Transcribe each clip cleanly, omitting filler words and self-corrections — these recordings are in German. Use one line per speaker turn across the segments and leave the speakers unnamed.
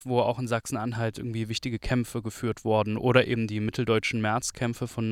wo auch in Sachsen-Anhalt irgendwie wichtige Kämpfe geführt wurden oder eben die mitteldeutschen Märzkämpfe von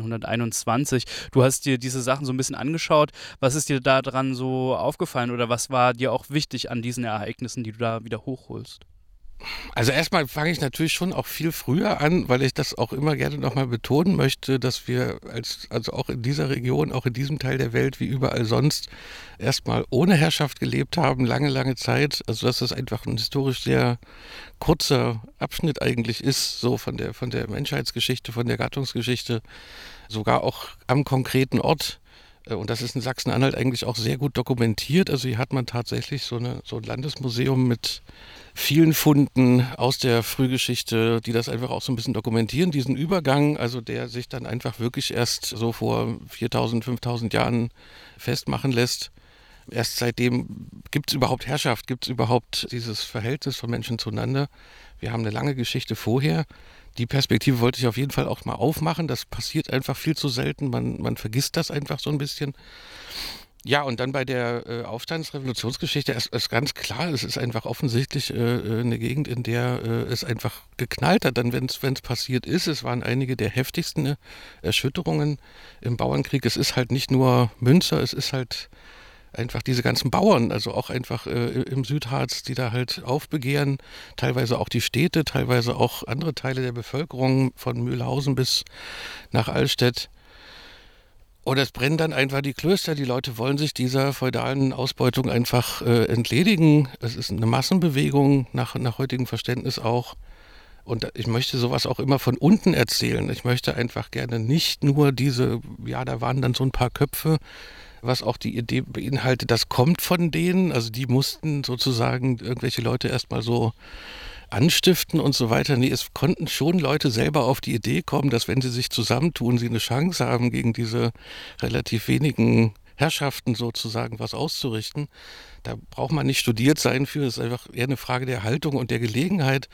1921. Du hast dir diese Sachen so ein bisschen angeschaut. Was ist dir da dran so aufgefallen oder was war dir auch wichtig an diesen Ereignissen, die du da wieder hochholst?
Also erstmal fange ich natürlich schon auch viel früher an, weil ich das auch immer gerne nochmal betonen möchte, dass wir also auch in dieser Region, auch in diesem Teil der Welt, wie überall sonst, erstmal ohne Herrschaft gelebt haben, lange, lange Zeit. Also dass das einfach ein historisch sehr kurzer Abschnitt eigentlich ist, so von der Menschheitsgeschichte, von der Gattungsgeschichte, sogar auch am konkreten Ort. Und das ist in Sachsen-Anhalt eigentlich auch sehr gut dokumentiert. Also hier hat man tatsächlich so ein Landesmuseum mit vielen Funden aus der Frühgeschichte, die das einfach auch so ein bisschen dokumentieren, diesen Übergang, also der sich dann einfach wirklich erst so vor 4.000, 5.000 Jahren festmachen lässt. Erst seitdem gibt es überhaupt Herrschaft, gibt es überhaupt dieses Verhältnis von Menschen zueinander. Wir haben eine lange Geschichte vorher. Die Perspektive wollte ich auf jeden Fall auch mal aufmachen. Das passiert einfach viel zu selten. Man vergisst das einfach so ein bisschen. Ja, und dann bei der Aufstandsrevolutionsgeschichte ist ganz klar, es ist einfach offensichtlich eine Gegend, in der es einfach geknallt hat, dann wenn es passiert ist. Es waren einige der heftigsten Erschütterungen im Bauernkrieg. Es ist halt nicht nur Münster, es ist halt einfach diese ganzen Bauern, also auch einfach im Südharz, die da halt aufbegehren, teilweise auch die Städte, teilweise auch andere Teile der Bevölkerung, von Mühlhausen bis nach Allstedt. Und es brennen dann einfach die Klöster. Die Leute wollen sich dieser feudalen Ausbeutung einfach entledigen. Es ist eine Massenbewegung, nach heutigem Verständnis auch. Und ich möchte sowas auch immer von unten erzählen. Ich möchte einfach gerne nicht nur ja, da waren dann so ein paar Köpfe, was auch die Idee beinhaltet, das kommt von denen. Also die mussten sozusagen irgendwelche Leute erstmal so anstiften und so weiter. Nee, es konnten schon Leute selber auf die Idee kommen, dass wenn sie sich zusammentun, sie eine Chance haben, gegen diese relativ wenigen Herrschaften sozusagen was auszurichten. Da braucht man nicht studiert sein für, es ist einfach eher eine Frage der Haltung und der Gelegenheit.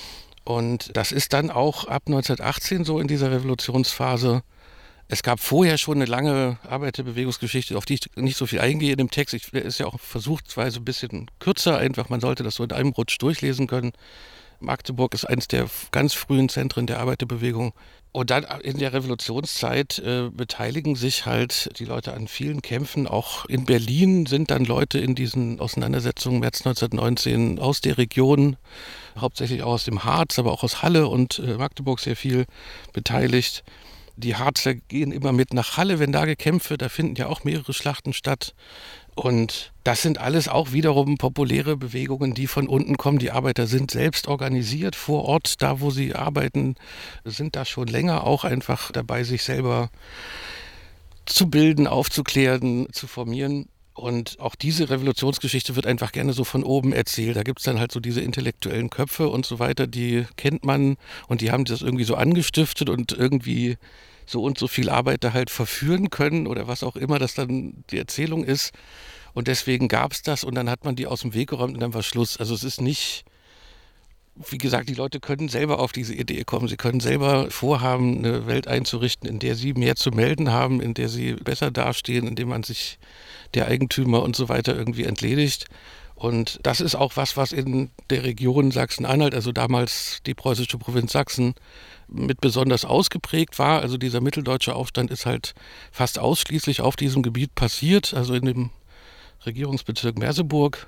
Und das ist dann auch ab 1918 so in dieser Revolutionsphase. Es gab vorher schon eine lange Arbeiterbewegungsgeschichte, auf die ich nicht so viel eingehe in dem Text. Der ist ja auch versuchsweise ein bisschen kürzer einfach. Man sollte das so in einem Rutsch durchlesen können. Magdeburg ist eines der ganz frühen Zentren der Arbeiterbewegung. Und dann in der Revolutionszeit beteiligen sich halt die Leute an vielen Kämpfen. Auch in Berlin sind dann Leute in diesen Auseinandersetzungen März 1919 aus der Region, hauptsächlich auch aus dem Harz, aber auch aus Halle und Magdeburg sehr viel beteiligt. Die Harzer gehen immer mit nach Halle, wenn da gekämpft wird. Da finden ja auch mehrere Schlachten statt. Und das sind alles auch wiederum populäre Bewegungen, die von unten kommen. Die Arbeiter sind selbst organisiert vor Ort, da wo sie arbeiten, sind da schon länger auch einfach dabei, sich selber zu bilden, aufzuklären, zu formieren. Und auch diese Revolutionsgeschichte wird einfach gerne so von oben erzählt. Da gibt es dann halt so diese intellektuellen Köpfe und so weiter, die kennt man und die haben das irgendwie so angestiftet und irgendwie so und so viel Arbeiter halt verführen können oder was auch immer das dann die Erzählung ist. Und deswegen gab es das und dann hat man die aus dem Weg geräumt und dann war Schluss. Also es ist nicht, wie gesagt, die Leute können selber auf diese Idee kommen. Sie können selber vorhaben, eine Welt einzurichten, in der sie mehr zu melden haben, in der sie besser dastehen, in der man sich der Eigentümer und so weiter irgendwie entledigt. Und das ist auch was in der Region Sachsen-Anhalt, also damals die preußische Provinz Sachsen, mit besonders ausgeprägt war. Also dieser mitteldeutsche Aufstand ist halt fast ausschließlich auf diesem Gebiet passiert, also in dem Regierungsbezirk Merseburg.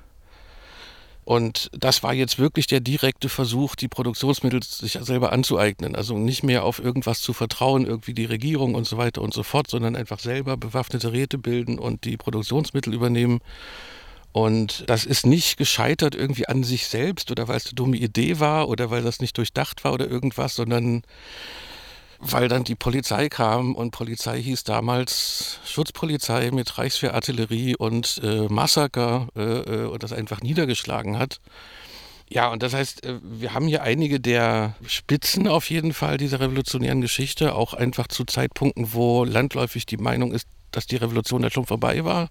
Und das war jetzt wirklich der direkte Versuch, die Produktionsmittel sich selber anzueignen. Also nicht mehr auf irgendwas zu vertrauen, irgendwie die Regierung und so weiter und so fort, sondern einfach selber bewaffnete Räte bilden und die Produktionsmittel übernehmen. Und das ist nicht gescheitert irgendwie an sich selbst oder weil es eine dumme Idee war oder weil das nicht durchdacht war oder irgendwas, sondern weil dann die Polizei kam und Polizei hieß damals Schutzpolizei mit Reichswehrartillerie und Massaker und das einfach niedergeschlagen hat. Ja, und das heißt, wir haben hier einige der Spitzen auf jeden Fall dieser revolutionären Geschichte, auch einfach zu Zeitpunkten, wo landläufig die Meinung ist, dass die Revolution ja schon vorbei war.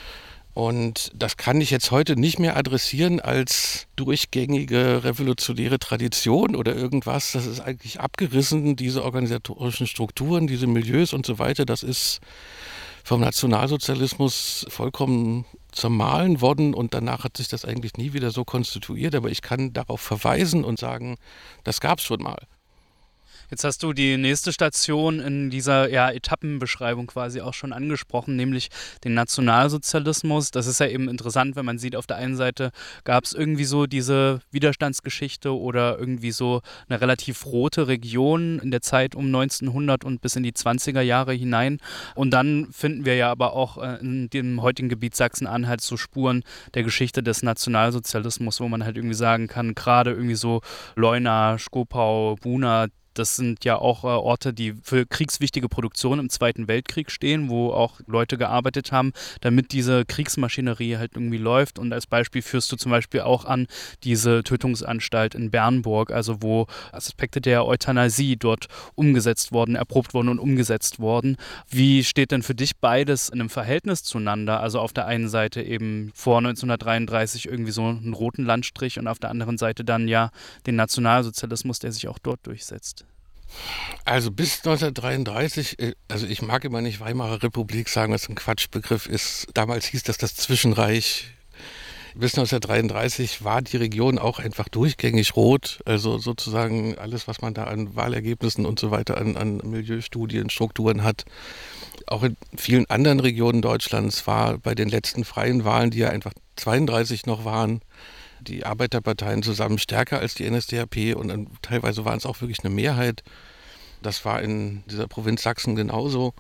Und das kann ich jetzt heute nicht mehr adressieren als durchgängige revolutionäre Tradition oder irgendwas. Das ist eigentlich abgerissen, diese organisatorischen Strukturen, diese Milieus und so weiter. Das ist vom Nationalsozialismus vollkommen zermahlen worden und danach hat sich das eigentlich nie wieder so konstituiert, aber ich kann darauf verweisen und sagen, das gab es schon mal.
Jetzt hast du die nächste Station in dieser Etappenbeschreibung quasi auch schon angesprochen, nämlich den Nationalsozialismus. Das ist ja eben interessant, wenn man sieht, auf der einen Seite gab es irgendwie so diese Widerstandsgeschichte oder irgendwie so eine relativ rote Region in der Zeit um 1900 und bis in die 20er Jahre hinein. Und dann finden wir ja aber auch in dem heutigen Gebiet Sachsen-Anhalt so Spuren der Geschichte des Nationalsozialismus, wo man halt irgendwie sagen kann, gerade irgendwie so Leuna, Skopau, Buna, das sind ja auch Orte, die für kriegswichtige Produktion im Zweiten Weltkrieg stehen, wo auch Leute gearbeitet haben, damit diese Kriegsmaschinerie halt irgendwie läuft. Und als Beispiel führst du zum Beispiel auch an diese Tötungsanstalt in Bernburg, also wo Aspekte der Euthanasie dort umgesetzt worden, erprobt worden und umgesetzt worden. Wie steht denn für dich beides in einem Verhältnis zueinander? Also auf der einen Seite eben vor 1933 irgendwie so einen roten Landstrich und auf der anderen Seite dann ja den Nationalsozialismus, der sich auch dort durchsetzt.
Also bis 1933, also ich mag immer nicht Weimarer Republik sagen, was ein Quatschbegriff ist. Damals hieß das Zwischenreich. Bis 1933 war die Region auch einfach durchgängig rot. Also sozusagen alles, was man da an Wahlergebnissen und so weiter, an Milieustudien, Strukturen hat. Auch in vielen anderen Regionen Deutschlands war bei den letzten freien Wahlen, die ja einfach 32 noch waren, die Arbeiterparteien zusammen stärker als die NSDAP und dann teilweise waren es auch wirklich eine Mehrheit. Das war in dieser Provinz Sachsen genauso.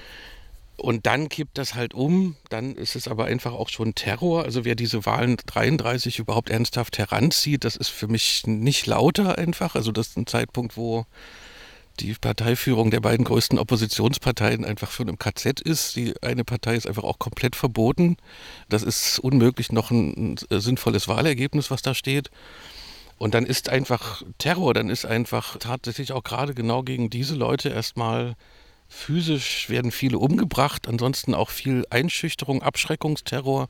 Und dann kippt das halt um, dann ist es aber einfach auch schon Terror. Also wer diese Wahlen 33 überhaupt ernsthaft heranzieht, das ist für mich nicht lauter einfach. Also das ist ein Zeitpunkt, wo die Parteiführung der beiden größten Oppositionsparteien einfach schon im KZ ist. Die eine Partei ist einfach auch komplett verboten. Das ist unmöglich noch ein sinnvolles Wahlergebnis, was da steht. Und dann ist einfach Terror, dann ist einfach tatsächlich auch gerade genau gegen diese Leute erstmal physisch werden viele umgebracht, ansonsten auch viel Einschüchterung, Abschreckungsterror.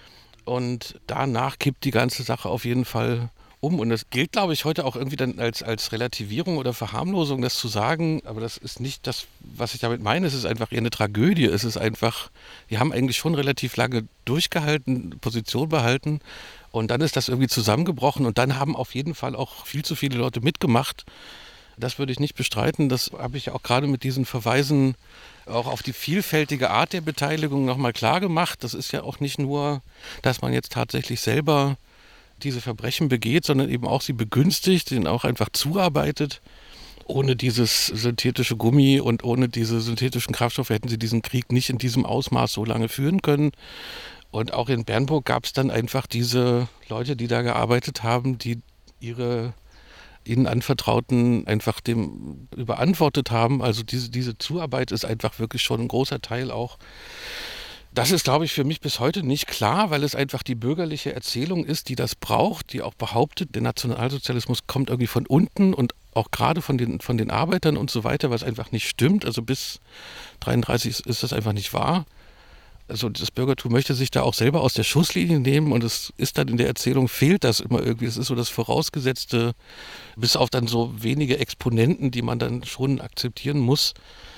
Und danach kippt die ganze Sache auf jeden Fall um. Und das gilt, glaube ich, heute auch irgendwie dann als Relativierung oder Verharmlosung, das zu sagen. Aber das ist nicht das, was ich damit meine. Es ist einfach eher eine Tragödie. Es ist einfach, die haben eigentlich schon relativ lange durchgehalten, Position behalten. Und dann ist das irgendwie zusammengebrochen. Und dann haben auf jeden Fall auch viel zu viele Leute mitgemacht. Das würde ich nicht bestreiten. Das habe ich auch gerade mit diesen Verweisen auch auf die vielfältige Art der Beteiligung nochmal klar gemacht. Das ist ja auch nicht nur, dass man jetzt tatsächlich selber diese Verbrechen begeht, sondern eben auch sie begünstigt, denen auch einfach zuarbeitet. Ohne dieses synthetische Gummi und ohne diese synthetischen Kraftstoffe hätten sie diesen Krieg nicht in diesem Ausmaß so lange führen können. Und auch in Bernburg gab es dann einfach diese Leute, die da gearbeitet haben, die ihre ihnen Anvertrauten einfach dem überantwortet haben. Also diese Zuarbeit ist einfach wirklich schon ein großer Teil auch. Das ist, glaube ich, für mich bis heute nicht klar, weil es einfach die bürgerliche Erzählung ist, die das braucht, die auch behauptet, der Nationalsozialismus kommt irgendwie von unten und auch gerade von den Arbeitern und so weiter, was einfach nicht stimmt. Also bis 1933 ist das einfach nicht wahr. Also das Bürgertum möchte sich da auch selber aus der Schusslinie nehmen und es ist dann in der Erzählung, fehlt das immer irgendwie. Es ist so das Vorausgesetzte, bis auf dann so wenige Exponenten, die man dann schon akzeptieren muss.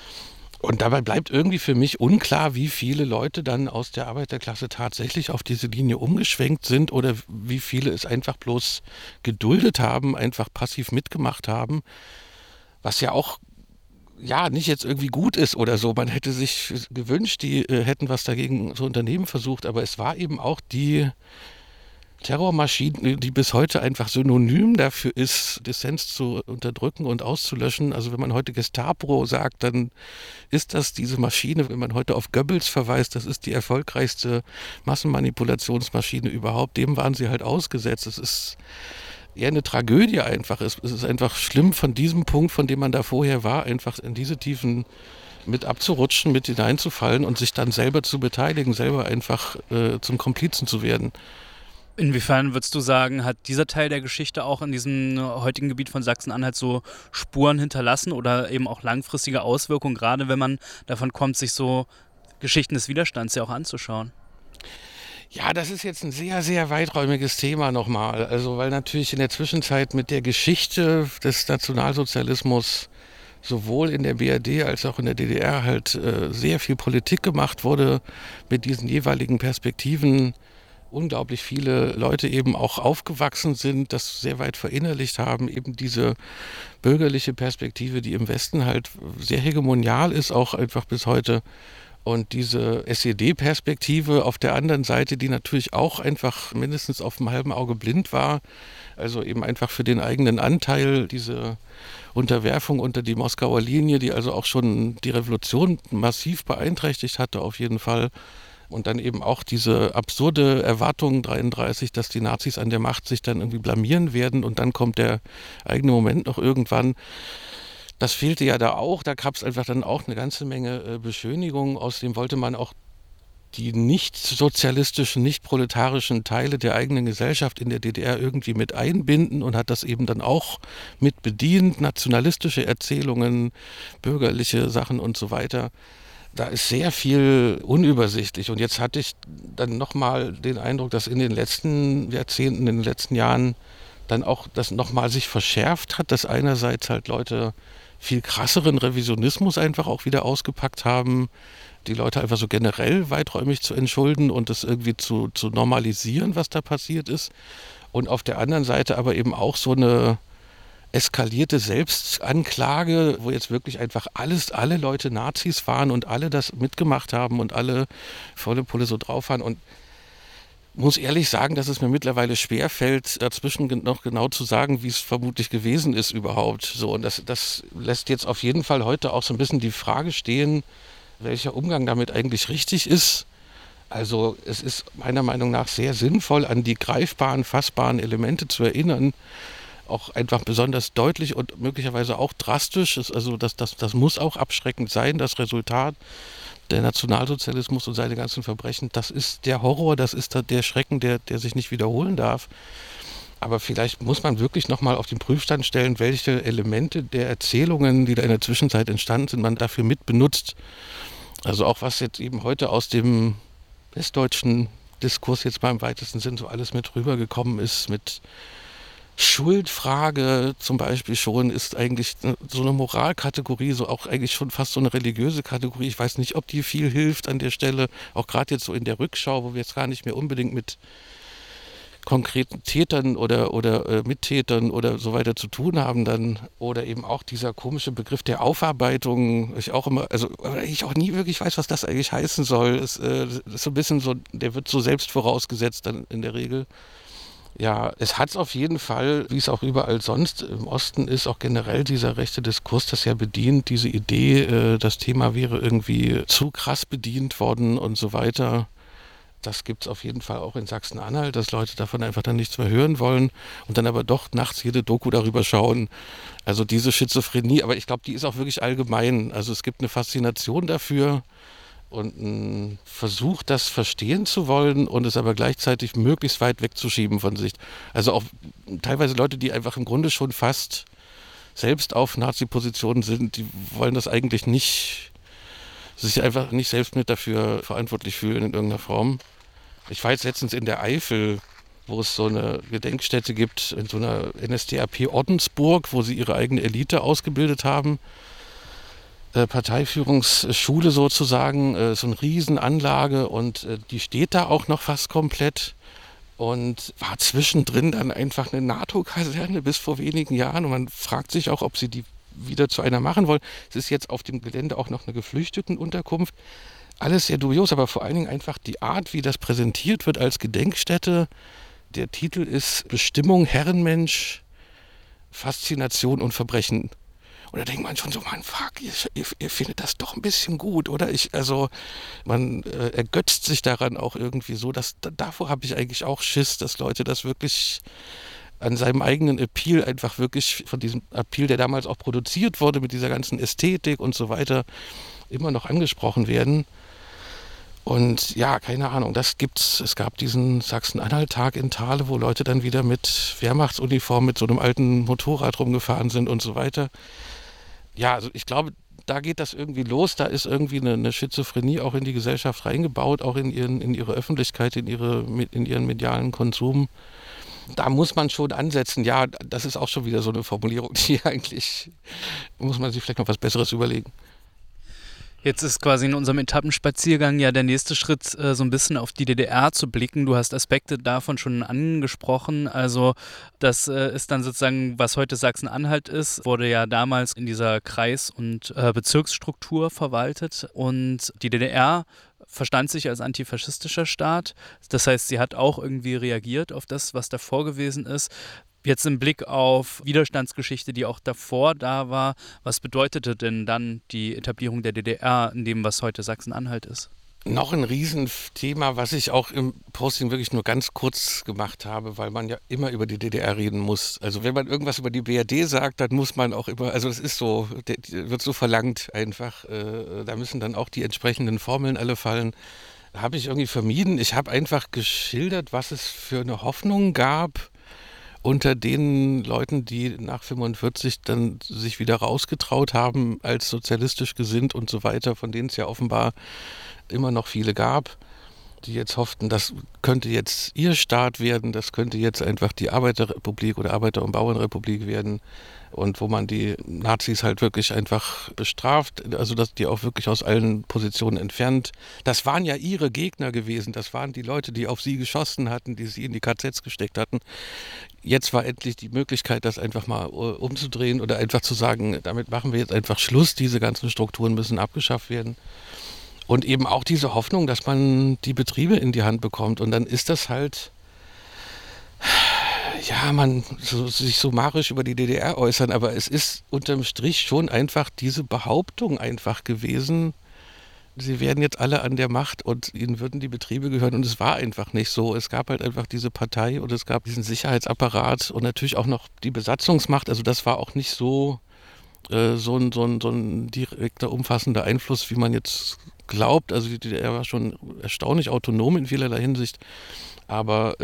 Und dabei bleibt irgendwie für mich unklar, wie viele Leute dann aus der Arbeiterklasse tatsächlich auf diese Linie umgeschwenkt sind oder wie viele es einfach bloß geduldet haben, einfach passiv mitgemacht haben, was ja auch nicht jetzt irgendwie gut ist oder so. Man hätte sich gewünscht, die hätten was dagegen zu unternehmen versucht, aber es war eben auch die Terrormaschine, die bis heute einfach synonym dafür ist, Dissens zu unterdrücken und auszulöschen. Also wenn man heute Gestapo sagt, dann ist das diese Maschine, wenn man heute auf Goebbels verweist, das ist die erfolgreichste Massenmanipulationsmaschine überhaupt. Dem waren sie halt ausgesetzt. Es ist eher eine Tragödie einfach. Es ist einfach schlimm, von diesem Punkt, von dem man da vorher war, einfach in diese Tiefen mit abzurutschen, mit hineinzufallen und sich dann selber zu beteiligen, selber einfach zum Komplizen zu werden.
Inwiefern würdest du sagen, hat dieser Teil der Geschichte auch in diesem heutigen Gebiet von Sachsen-Anhalt so Spuren hinterlassen oder eben auch langfristige Auswirkungen, gerade wenn man davon kommt, sich so Geschichten des Widerstands ja auch anzuschauen?
Ja, das ist jetzt ein sehr, sehr weiträumiges Thema nochmal. Also weil natürlich in der Zwischenzeit mit der Geschichte des Nationalsozialismus sowohl in der BRD als auch in der DDR halt sehr viel Politik gemacht wurde mit diesen jeweiligen Perspektiven. Unglaublich viele Leute eben auch aufgewachsen sind, das sehr weit verinnerlicht haben, eben diese bürgerliche Perspektive, die im Westen halt sehr hegemonial ist, auch einfach bis heute. Und diese SED-Perspektive auf der anderen Seite, die natürlich auch einfach mindestens auf dem halben Auge blind war, also eben einfach für den eigenen Anteil, diese Unterwerfung unter die Moskauer Linie, die also auch schon die Revolution massiv beeinträchtigt hatte auf jeden Fall. Und dann eben auch diese absurde Erwartung 33, dass die Nazis an der Macht sich dann irgendwie blamieren werden und dann kommt der eigene Moment noch irgendwann. Das fehlte ja da auch. Da gab es einfach dann auch eine ganze Menge Beschönigungen. Außerdem wollte man auch die nicht sozialistischen, nicht proletarischen Teile der eigenen Gesellschaft in der DDR irgendwie mit einbinden und hat das eben dann auch mit bedient. Nationalistische Erzählungen, bürgerliche Sachen und so weiter. Da ist sehr viel unübersichtlich. Und jetzt hatte ich dann nochmal den Eindruck, dass in den letzten Jahrzehnten, in den letzten Jahren dann auch das nochmal sich verschärft hat, dass einerseits halt Leute viel krasseren Revisionismus einfach auch wieder ausgepackt haben, die Leute einfach so generell weiträumig zu entschulden und das irgendwie zu normalisieren, was da passiert ist. Und auf der anderen Seite aber eben auch so eine eskalierte Selbstanklage, wo jetzt wirklich einfach alle Leute Nazis waren und alle das mitgemacht haben und alle volle Pulle so drauf waren. Und muss ehrlich sagen, dass es mir mittlerweile schwerfällt, dazwischen noch genau zu sagen, wie es vermutlich gewesen ist überhaupt. So, und das lässt jetzt auf jeden Fall heute auch so ein bisschen die Frage stehen, welcher Umgang damit eigentlich richtig ist. Also es ist meiner Meinung nach sehr sinnvoll, an die greifbaren, fassbaren Elemente zu erinnern, auch einfach besonders deutlich und möglicherweise auch drastisch. Also das muss auch abschreckend sein, das Resultat. Der Nationalsozialismus und seine ganzen Verbrechen, das ist der Horror, das ist der Schrecken, der sich nicht wiederholen darf. Aber vielleicht muss man wirklich nochmal auf den Prüfstand stellen, welche Elemente der Erzählungen, die da in der Zwischenzeit entstanden sind, man dafür mit benutzt. Also auch was jetzt eben heute aus dem westdeutschen Diskurs jetzt mal im weitesten Sinn so alles mit rübergekommen ist, mit Schuldfrage zum Beispiel schon, ist eigentlich so eine Moralkategorie, so auch eigentlich schon fast so eine religiöse Kategorie. Ich weiß nicht, ob die viel hilft an der Stelle, auch gerade jetzt so in der Rückschau, wo wir jetzt gar nicht mehr unbedingt mit konkreten Tätern oder Mittätern oder so weiter zu tun haben dann. Oder eben auch dieser komische Begriff der Aufarbeitung, ich auch nie wirklich weiß, was das eigentlich heißen soll. Es ist so ein bisschen so, der wird so selbst vorausgesetzt dann in der Regel. Ja, es hat es auf jeden Fall, wie es auch überall sonst im Osten ist, auch generell dieser rechte Diskurs, das ja bedient, diese Idee, das Thema wäre irgendwie zu krass bedient worden und so weiter. Das gibt es auf jeden Fall auch in Sachsen-Anhalt, dass Leute davon einfach dann nichts mehr hören wollen und dann aber doch nachts jede Doku darüber schauen. Also diese Schizophrenie, aber ich glaube, die ist auch wirklich allgemein. Also es gibt eine Faszination dafür und ein Versuch, das verstehen zu wollen und es aber gleichzeitig möglichst weit wegzuschieben von sich. Also auch teilweise Leute, die einfach im Grunde schon fast selbst auf Nazi-Positionen sind, die wollen das eigentlich nicht, sich einfach nicht selbst mit dafür verantwortlich fühlen in irgendeiner Form. Ich war jetzt letztens in der Eifel, wo es so eine Gedenkstätte gibt, in so einer NSDAP-Ordensburg, wo sie ihre eigene Elite ausgebildet haben. Parteiführungsschule sozusagen, so eine Riesenanlage und die steht da auch noch fast komplett und war zwischendrin dann einfach eine NATO-Kaserne bis vor wenigen Jahren und man fragt sich auch, ob sie die wieder zu einer machen wollen. Es ist jetzt auf dem Gelände auch noch eine Geflüchtetenunterkunft. Alles sehr dubios, aber vor allen Dingen einfach die Art, wie das präsentiert wird als Gedenkstätte. Der Titel ist Bestimmung Herrenmensch, Faszination und Verbrechen. Und da denkt man schon so, man, fuck, ihr findet das doch ein bisschen gut, oder? Man ergötzt sich daran auch irgendwie so, davor habe ich eigentlich auch Schiss, dass Leute das wirklich an seinem eigenen Appeal einfach wirklich von diesem Appeal, der damals auch produziert wurde, mit dieser ganzen Ästhetik und so weiter, immer noch angesprochen werden. Und ja, keine Ahnung, es gab diesen Sachsen-Anhalt-Tag in Thale, wo Leute dann wieder mit Wehrmachtsuniform mit so einem alten Motorrad rumgefahren sind und so weiter. Ja, also ich glaube, da geht das irgendwie los, da ist irgendwie eine Schizophrenie auch in die Gesellschaft reingebaut, auch in ihre Öffentlichkeit, in ihren medialen Konsum. Da muss man schon ansetzen. Ja, das ist auch schon wieder so eine Formulierung, die eigentlich, muss man sich vielleicht noch was Besseres überlegen.
Jetzt ist quasi in unserem Etappenspaziergang ja der nächste Schritt, so ein bisschen auf die DDR zu blicken. Du hast Aspekte davon schon angesprochen. Also das ist dann sozusagen, was heute Sachsen-Anhalt ist, wurde ja damals in dieser Kreis- und Bezirksstruktur verwaltet. Und die DDR verstand sich als antifaschistischer Staat. Das heißt, sie hat auch irgendwie reagiert auf das, was davor gewesen ist. Jetzt im Blick auf Widerstandsgeschichte, die auch davor da war, was bedeutete denn dann die Etablierung der DDR in dem, was heute Sachsen-Anhalt ist?
Noch ein Riesenthema, was ich auch im Posting wirklich nur ganz kurz gemacht habe, weil man ja immer über die DDR reden muss. Also wenn man irgendwas über die BRD sagt, dann muss man auch immer, also es ist so, wird so verlangt einfach, da müssen dann auch die entsprechenden Formeln alle fallen. Habe ich irgendwie vermieden. Ich habe einfach geschildert, was es für eine Hoffnung gab unter den Leuten, die nach 45 dann sich wieder rausgetraut haben als sozialistisch gesinnt und so weiter, von denen es ja offenbar immer noch viele gab, die jetzt hofften, das könnte jetzt ihr Staat werden, das könnte jetzt einfach die Arbeiterrepublik oder Arbeiter- und Bauernrepublik werden und wo man die Nazis halt wirklich einfach bestraft, also dass die auch wirklich aus allen Positionen entfernt. Das waren ja ihre Gegner gewesen, das waren die Leute, die auf sie geschossen hatten, die sie in die KZs gesteckt hatten. Jetzt war endlich die Möglichkeit, das einfach mal umzudrehen oder einfach zu sagen, damit machen wir jetzt einfach Schluss, diese ganzen Strukturen müssen abgeschafft werden. Und eben auch diese Hoffnung, dass man die Betriebe in die Hand bekommt. Und dann ist das halt, ja, man sich summarisch über die DDR äußern, aber es ist unterm Strich schon einfach diese Behauptung einfach gewesen, sie werden jetzt alle an der Macht und ihnen würden die Betriebe gehören. Und es war einfach nicht so. Es gab halt einfach diese Partei und es gab diesen Sicherheitsapparat und natürlich auch noch die Besatzungsmacht. Also das war auch nicht so, so ein direkter, umfassender Einfluss, wie man jetzt glaubt. Also die DDR war schon erstaunlich autonom in vielerlei Hinsicht. Aber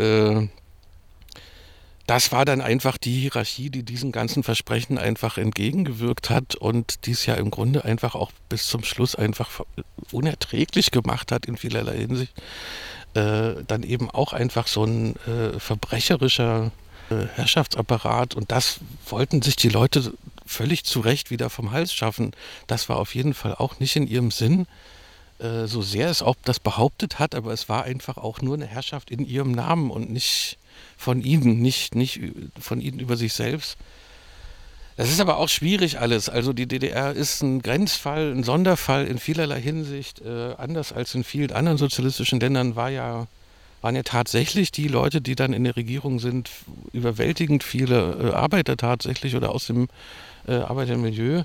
das war dann einfach die Hierarchie, die diesen ganzen Versprechen einfach entgegengewirkt hat und dies ja im Grunde einfach auch bis zum Schluss einfach unerträglich gemacht hat in vielerlei Hinsicht. Dann eben auch einfach so ein verbrecherischer Herrschaftsapparat und das wollten sich die Leute völlig zu Recht wieder vom Hals schaffen. Das war auf jeden Fall auch nicht in ihrem Sinn, so sehr es auch das behauptet hat, aber es war einfach auch nur eine Herrschaft in ihrem Namen und nicht von ihnen, nicht von ihnen über sich selbst. Das ist aber auch schwierig alles. Also die DDR ist ein Grenzfall, ein Sonderfall in vielerlei Hinsicht. Anders als in vielen anderen sozialistischen Ländern waren ja tatsächlich die Leute, die dann in der Regierung sind, überwältigend viele Arbeiter tatsächlich oder aus dem Arbeitermilieu.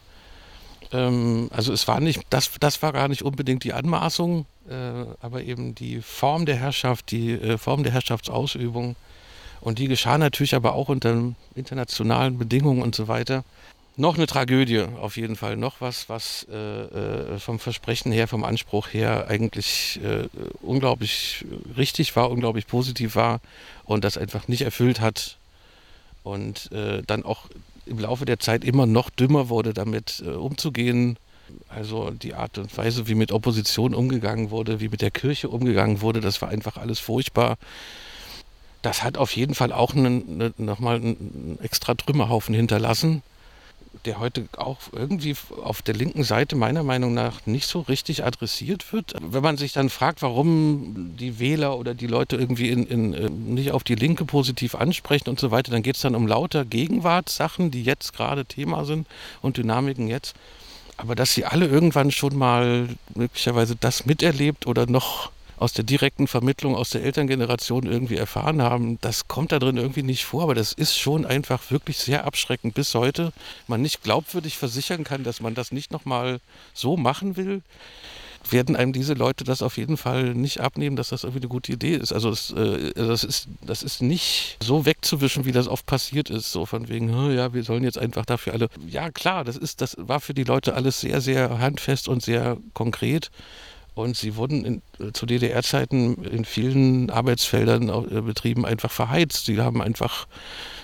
Also es war nicht, das war gar nicht unbedingt die Anmaßung, aber eben die Form der Herrschaft, die Form der Herrschaftsausübung. Und die geschah natürlich aber auch unter internationalen Bedingungen und so weiter. Noch eine Tragödie auf jeden Fall. Noch was vom Versprechen her, vom Anspruch her eigentlich unglaublich richtig war, unglaublich positiv war und das einfach nicht erfüllt hat. Und dann auch im Laufe der Zeit immer noch dümmer wurde, damit umzugehen. Also die Art und Weise, wie mit Opposition umgegangen wurde, wie mit der Kirche umgegangen wurde, das war einfach alles furchtbar. Das hat auf jeden Fall auch nochmal einen extra Trümmerhaufen hinterlassen, der heute auch irgendwie auf der linken Seite meiner Meinung nach nicht so richtig adressiert wird. Wenn man sich dann fragt, warum die Wähler oder die Leute irgendwie nicht auf die Linke positiv ansprechen und so weiter, dann geht es dann um lauter Gegenwartssachen, die jetzt gerade Thema sind und Dynamiken jetzt. Aber dass sie alle irgendwann schon mal möglicherweise das miterlebt oder noch aus der direkten Vermittlung aus der Elterngeneration irgendwie erfahren haben, das kommt da drin irgendwie nicht vor, aber das ist schon einfach wirklich sehr abschreckend bis heute. Man nicht glaubwürdig versichern kann, dass man das nicht nochmal so machen will, werden einem diese Leute das auf jeden Fall nicht abnehmen, dass das irgendwie eine gute Idee ist. Also das ist nicht so wegzuwischen, wie das oft passiert ist, so von wegen, ja, wir sollen jetzt einfach dafür alle, ja klar, das war für die Leute alles sehr, sehr handfest und sehr konkret. Und sie wurden zu DDR-Zeiten in vielen Arbeitsfeldern, Betrieben einfach verheizt. Sie haben einfach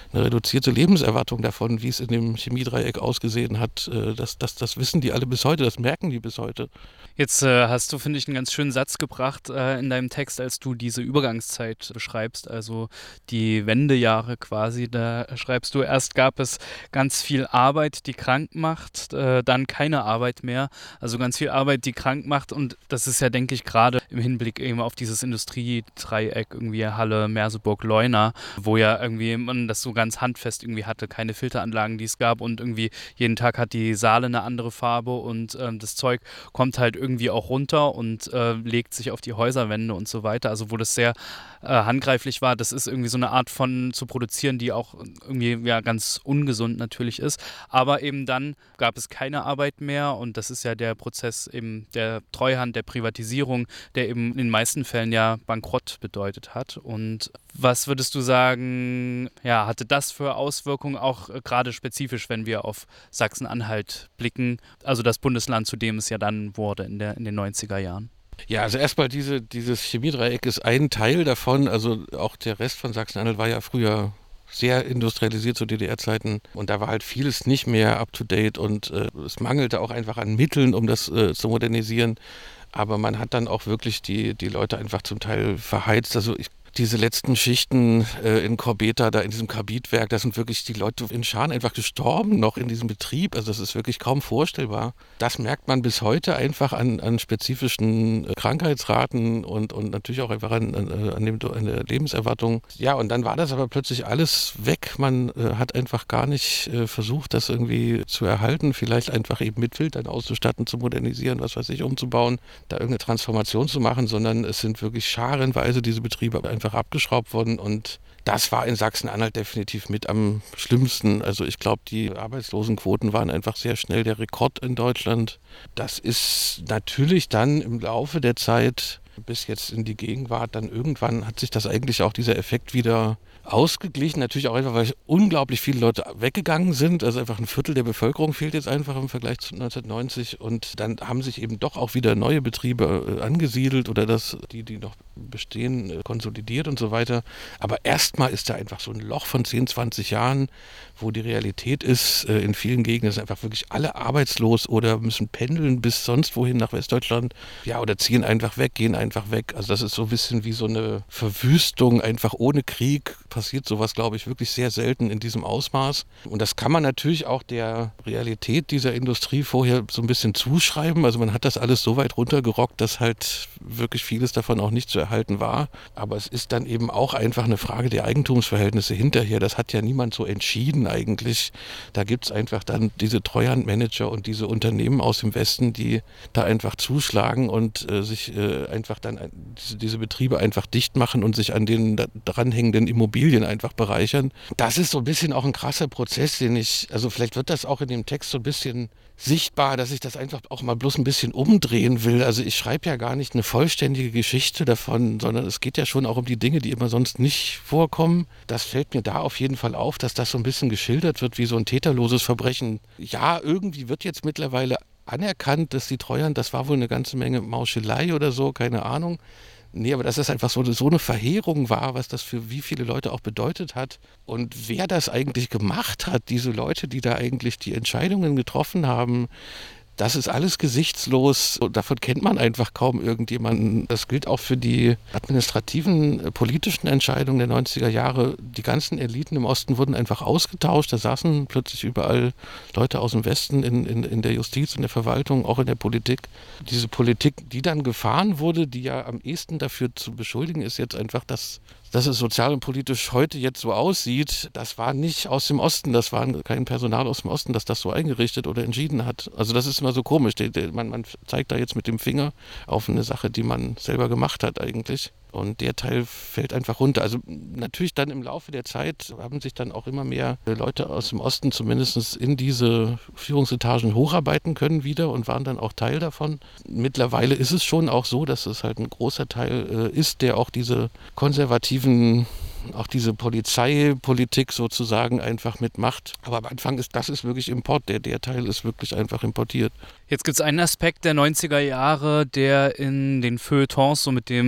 eine reduzierte Lebenserwartung davon, wie es in dem Chemiedreieck ausgesehen hat. Das wissen die alle bis heute, das merken die bis heute.
Jetzt hast du, finde ich, einen ganz schönen Satz gebracht in deinem Text, als du diese Übergangszeit beschreibst, also die Wendejahre quasi. Da schreibst du, erst gab es ganz viel Arbeit, die krank macht, dann keine Arbeit mehr. Also ganz viel Arbeit, die krank macht. Und das ist ja, denke ich, gerade im Hinblick eben auf dieses Industriedreieck, irgendwie Halle, Merseburg, Leuna, wo ja irgendwie man das so ganz handfest irgendwie hatte, keine Filteranlagen, die es gab, und irgendwie jeden Tag hat die Saale eine andere Farbe, und das Zeug kommt halt irgendwie auch runter und legt sich auf die Häuserwände und so weiter. Also wo das sehr handgreiflich war, das ist irgendwie so eine Art von zu produzieren, die auch irgendwie ja ganz ungesund natürlich ist. Aber eben dann gab es keine Arbeit mehr, und das ist ja der Prozess eben der Treuhand, der Privatisierung, der eben in den meisten Fällen ja Bankrott bedeutet hat. Und was würdest du sagen, ja, hatte das für Auswirkungen auch gerade spezifisch, wenn wir auf Sachsen-Anhalt blicken, also das Bundesland, zu dem es ja dann wurde in den 90er Jahren?
Ja, also erstmal dieses Chemiedreieck ist ein Teil davon. Also auch der Rest von Sachsen-Anhalt war ja früher sehr industrialisiert zu DDR-Zeiten, und da war halt vieles nicht mehr up-to-date, und es mangelte auch einfach an Mitteln, um das zu modernisieren. Aber man hat dann auch wirklich die Leute einfach zum Teil verheizt. Also diese letzten Schichten in Corbeta, da in diesem Karbidwerk, da sind wirklich die Leute in Scharen einfach gestorben noch in diesem Betrieb. Also das ist wirklich kaum vorstellbar. Das merkt man bis heute einfach an spezifischen Krankheitsraten und natürlich auch einfach an der Lebenserwartung. Ja, und dann war das aber plötzlich alles weg. Man hat einfach gar nicht versucht, das irgendwie zu erhalten, vielleicht einfach eben mit Filtern auszustatten, zu modernisieren, was weiß ich, umzubauen, da irgendeine Transformation zu machen, sondern es sind wirklich scharenweise diese Betriebe einfach abgeschraubt worden, und das war in Sachsen-Anhalt definitiv mit am schlimmsten. Also ich glaube, die Arbeitslosenquoten waren einfach sehr schnell der Rekord in Deutschland. Das ist natürlich dann im Laufe der Zeit bis jetzt in die Gegenwart, dann irgendwann hat sich das eigentlich auch dieser Effekt wieder ausgeglichen. Natürlich auch einfach, weil unglaublich viele Leute weggegangen sind. Also einfach ein Viertel der Bevölkerung fehlt jetzt einfach im Vergleich zu 1990. Und dann haben sich eben doch auch wieder neue Betriebe angesiedelt oder die noch bestehen, konsolidiert und so weiter. Aber erstmal ist da einfach so ein Loch von 10, 20 Jahren, wo die Realität ist, in vielen Gegenden sind einfach wirklich alle arbeitslos oder müssen pendeln bis sonst wohin nach Westdeutschland. Ja, oder ziehen einfach weg, gehen einfach weg. Also das ist so ein bisschen wie so eine Verwüstung, einfach ohne Krieg. Passiert sowas, glaube ich, wirklich sehr selten in diesem Ausmaß. Und das kann man natürlich auch der Realität dieser Industrie vorher so ein bisschen zuschreiben. Also man hat das alles so weit runtergerockt, dass halt wirklich vieles davon auch nicht zu erhalten war. Aber es ist dann eben auch einfach eine Frage der Eigentumsverhältnisse hinterher. Das hat ja niemand so entschieden eigentlich. Da gibt es einfach dann diese Treuhandmanager und diese Unternehmen aus dem Westen, die da einfach zuschlagen und sich einfach dann diese Betriebe einfach dicht machen und sich an den dranhängenden Immobilien einfach bereichern. Das ist so ein bisschen auch ein krasser Prozess, also vielleicht wird das auch in dem Text so ein bisschen sichtbar, dass ich das einfach auch mal bloß ein bisschen umdrehen will. Also ich schreibe ja gar nicht eine vollständige Geschichte davon, sondern es geht ja schon auch um die Dinge, die immer sonst nicht vorkommen. Das fällt mir da auf jeden Fall auf, dass das so ein bisschen geschildert wird wie so ein täterloses Verbrechen. Ja, irgendwie wird jetzt mittlerweile anerkannt, dass die Treuhand, das war wohl eine ganze Menge Mauschelei oder so, keine Ahnung. Nee, aber dass das einfach so eine Verheerung war, was das für wie viele Leute auch bedeutet hat. Und wer das eigentlich gemacht hat, diese Leute, die da eigentlich die Entscheidungen getroffen haben, das ist alles gesichtslos und davon kennt man einfach kaum irgendjemanden. Das gilt auch für die administrativen, politischen Entscheidungen der 90er Jahre. Die ganzen Eliten im Osten wurden einfach ausgetauscht. Da saßen plötzlich überall Leute aus dem Westen in der Justiz, in der Verwaltung, auch in der Politik. Diese Politik, die dann gefahren wurde, die ja am ehesten dafür zu beschuldigen ist, jetzt einfach, dass es sozial und politisch heute jetzt so aussieht, das war nicht aus dem Osten, das war kein Personal aus dem Osten, das das so eingerichtet oder entschieden hat. Also das ist immer so komisch, man zeigt da jetzt mit dem Finger auf eine Sache, die man selber gemacht hat eigentlich. Und der Teil fällt einfach runter. Also natürlich dann im Laufe der Zeit haben sich dann auch immer mehr Leute aus dem Osten zumindest in diese Führungsetagen hocharbeiten können wieder und waren dann auch Teil davon. Mittlerweile ist es schon auch so, dass es halt ein großer Teil ist, der auch diese konservativen, auch diese Polizeipolitik sozusagen einfach mitmacht. Aber am Anfang ist wirklich Import. Der Teil ist wirklich einfach importiert.
Jetzt gibt es einen Aspekt der 90er Jahre, der in den Feuilletons so mit dem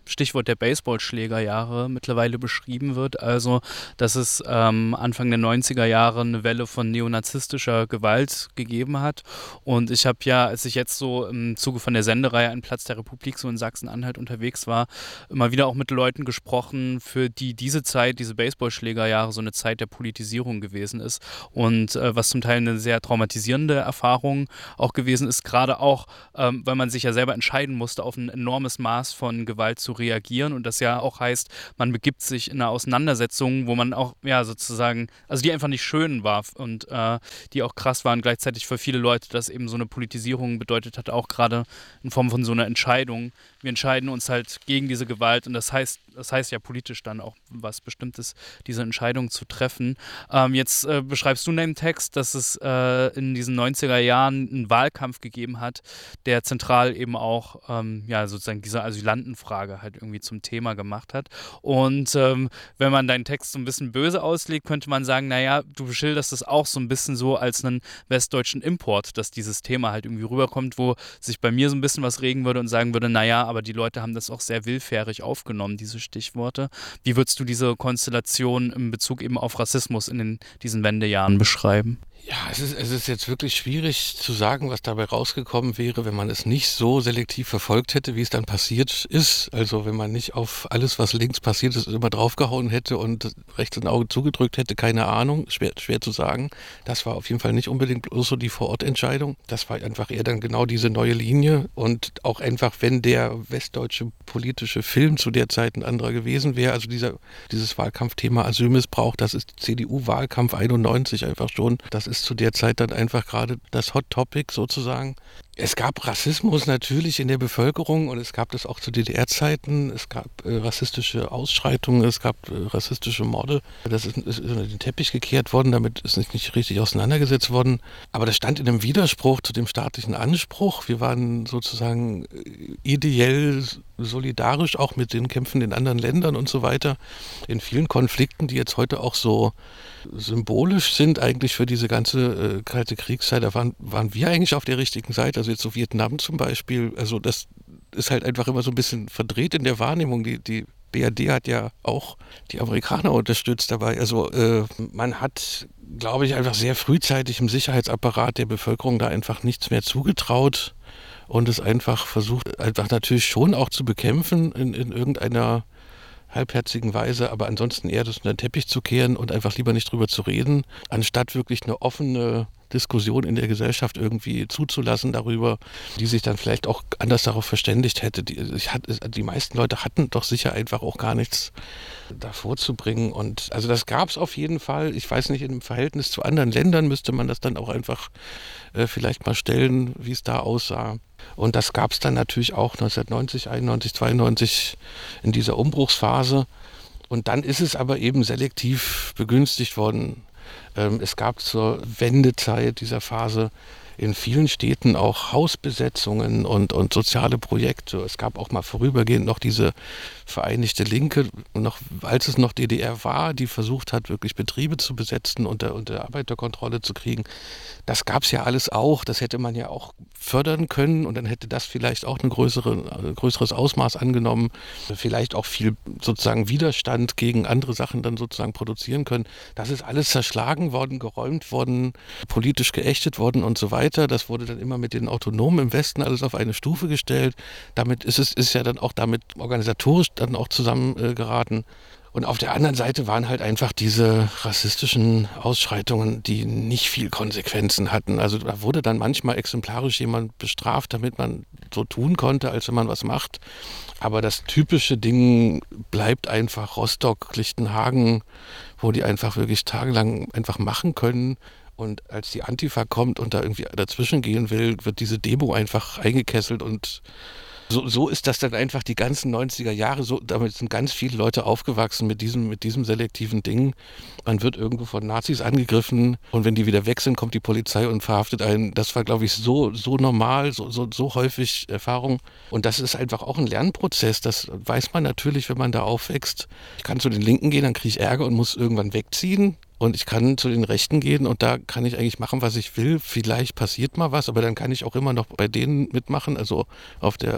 Stichwort der Baseballschlägerjahre mittlerweile beschrieben wird. Also, dass es Anfang der 90er Jahre eine Welle von neonazistischer Gewalt gegeben hat. Und ich habe ja, als ich jetzt so im Zuge von der Sendereihe Ein Platz der Republik so in Sachsen-Anhalt unterwegs war, immer wieder auch mit Leuten gesprochen, für die diese Zeit, diese Baseballschlägerjahre so eine Zeit der Politisierung gewesen ist. Und was zum Teil eine sehr traumatisierende Erfahrung auch gewesen ist, gerade auch, weil man sich ja selber entscheiden musste, auf ein enormes Maß von Gewalt zu reagieren und das ja auch heißt, man begibt sich in eine Auseinandersetzung, wo man auch, ja, sozusagen, also die einfach nicht schön war und die auch krass waren, gleichzeitig für viele Leute, dass eben so eine Politisierung bedeutet hat, auch gerade in Form von so einer Entscheidung. Wir entscheiden uns halt gegen diese Gewalt und das heißt ja politisch dann auch was Bestimmtes, diese Entscheidung zu treffen. Jetzt beschreibst du in deinem Text, dass es in diesen 90er Jahren einen Wahlkampf gegeben hat, der zentral eben auch ja, sozusagen diese Asylantenfrage halt irgendwie zum Thema gemacht hat. Und wenn man deinen Text so ein bisschen böse auslegt, könnte man sagen, naja, du schilderst es auch so ein bisschen so als einen westdeutschen Import, dass dieses Thema halt irgendwie rüberkommt, wo sich bei mir so ein bisschen was regen würde und sagen würde, naja, aber die Leute haben das auch sehr willfährig aufgenommen, diese Stichworte. Wie würdest du diese Konstellation in Bezug eben auf Rassismus in diesen Wendejahren beschreiben?
Ja, es ist jetzt wirklich schwierig zu sagen, was dabei rausgekommen wäre, wenn man es nicht so selektiv verfolgt hätte, wie es dann passiert ist. Also wenn man nicht auf alles, was links passiert ist, immer draufgehauen hätte und rechts ein Auge zugedrückt hätte, keine Ahnung, schwer zu sagen. Das war auf jeden Fall nicht unbedingt bloß so die Vorortentscheidung. Das war einfach eher dann genau diese neue Linie und auch einfach, wenn der westdeutsche politische Film zu der Zeit ein anderer gewesen wäre, also dieses Wahlkampfthema Asylmissbrauch, das ist CDU-Wahlkampf 91 einfach schon, das ist zu der Zeit dann einfach gerade das Hot Topic sozusagen. Es gab Rassismus natürlich in der Bevölkerung und es gab das auch zu DDR-Zeiten. Es gab rassistische Ausschreitungen, es gab rassistische Morde. Das ist unter den Teppich gekehrt worden, damit ist nicht richtig auseinandergesetzt worden. Aber das stand in einem Widerspruch zu dem staatlichen Anspruch. Wir waren sozusagen ideell solidarisch auch mit den Kämpfen in anderen Ländern und so weiter. In vielen Konflikten, die jetzt heute auch so symbolisch sind eigentlich für diese ganze kalte Kriegszeit, da waren wir eigentlich auf der richtigen Seite. Also jetzt so Vietnam zum Beispiel, also das ist halt einfach immer so ein bisschen verdreht in der Wahrnehmung. Die BRD hat ja auch die Amerikaner unterstützt dabei. Also man hat, glaube ich, einfach sehr frühzeitig im Sicherheitsapparat der Bevölkerung da einfach nichts mehr zugetraut und es einfach versucht, einfach natürlich schon auch zu bekämpfen in irgendeiner halbherzigen Weise, aber ansonsten eher das unter den Teppich zu kehren und einfach lieber nicht drüber zu reden, anstatt wirklich eine offene Diskussion in der Gesellschaft irgendwie zuzulassen darüber, die sich dann vielleicht auch anders darauf verständigt hätte. Die meisten Leute hatten doch sicher einfach auch gar nichts davor zu bringen. Und also das gab es auf jeden Fall. Ich weiß nicht, im Verhältnis zu anderen Ländern müsste man das dann auch einfach vielleicht mal stellen, wie es da aussah. Und das gab es dann natürlich auch 1990, 91, 92 in dieser Umbruchsphase. Und dann ist es aber eben selektiv begünstigt worden. Es gab zur Wendezeit dieser Phase in vielen Städten auch Hausbesetzungen und soziale Projekte. Es gab auch mal vorübergehend noch diese Vereinigte Linke, noch, als es noch DDR war, die versucht hat, wirklich Betriebe zu besetzen und unter Arbeiterkontrolle zu kriegen. Das gab es ja alles auch. Das hätte man ja auch fördern können und dann hätte das vielleicht auch ein größeres Ausmaß angenommen. Vielleicht auch viel sozusagen Widerstand gegen andere Sachen dann sozusagen produzieren können. Das ist alles zerschlagen worden, geräumt worden, politisch geächtet worden und so weiter. Das wurde dann immer mit den Autonomen im Westen alles auf eine Stufe gestellt. Damit ist ja dann auch damit organisatorisch dann auch zusammengeraten. Und auf der anderen Seite waren halt einfach diese rassistischen Ausschreitungen, die nicht viel Konsequenzen hatten. Also da wurde dann manchmal exemplarisch jemand bestraft, damit man so tun konnte, als wenn man was macht. Aber das typische Ding bleibt einfach Rostock, Lichtenhagen, wo die einfach wirklich tagelang einfach machen können. Und als die Antifa kommt und da irgendwie dazwischen gehen will, wird diese Demo einfach eingekesselt und so ist das dann einfach die ganzen 90er Jahre, so, damit sind ganz viele Leute aufgewachsen mit diesem selektiven Ding. Man wird irgendwo von Nazis angegriffen und wenn die wieder weg sind, kommt die Polizei und verhaftet einen. Das war, glaube ich, so normal, so häufig Erfahrung. Und das ist einfach auch ein Lernprozess. Das weiß man natürlich, wenn man da aufwächst. Ich kann zu den Linken gehen, dann kriege ich Ärger und muss irgendwann wegziehen. Und ich kann zu den Rechten gehen und da kann ich eigentlich machen, was ich will. Vielleicht passiert mal was, aber dann kann ich auch immer noch bei denen mitmachen, also auf der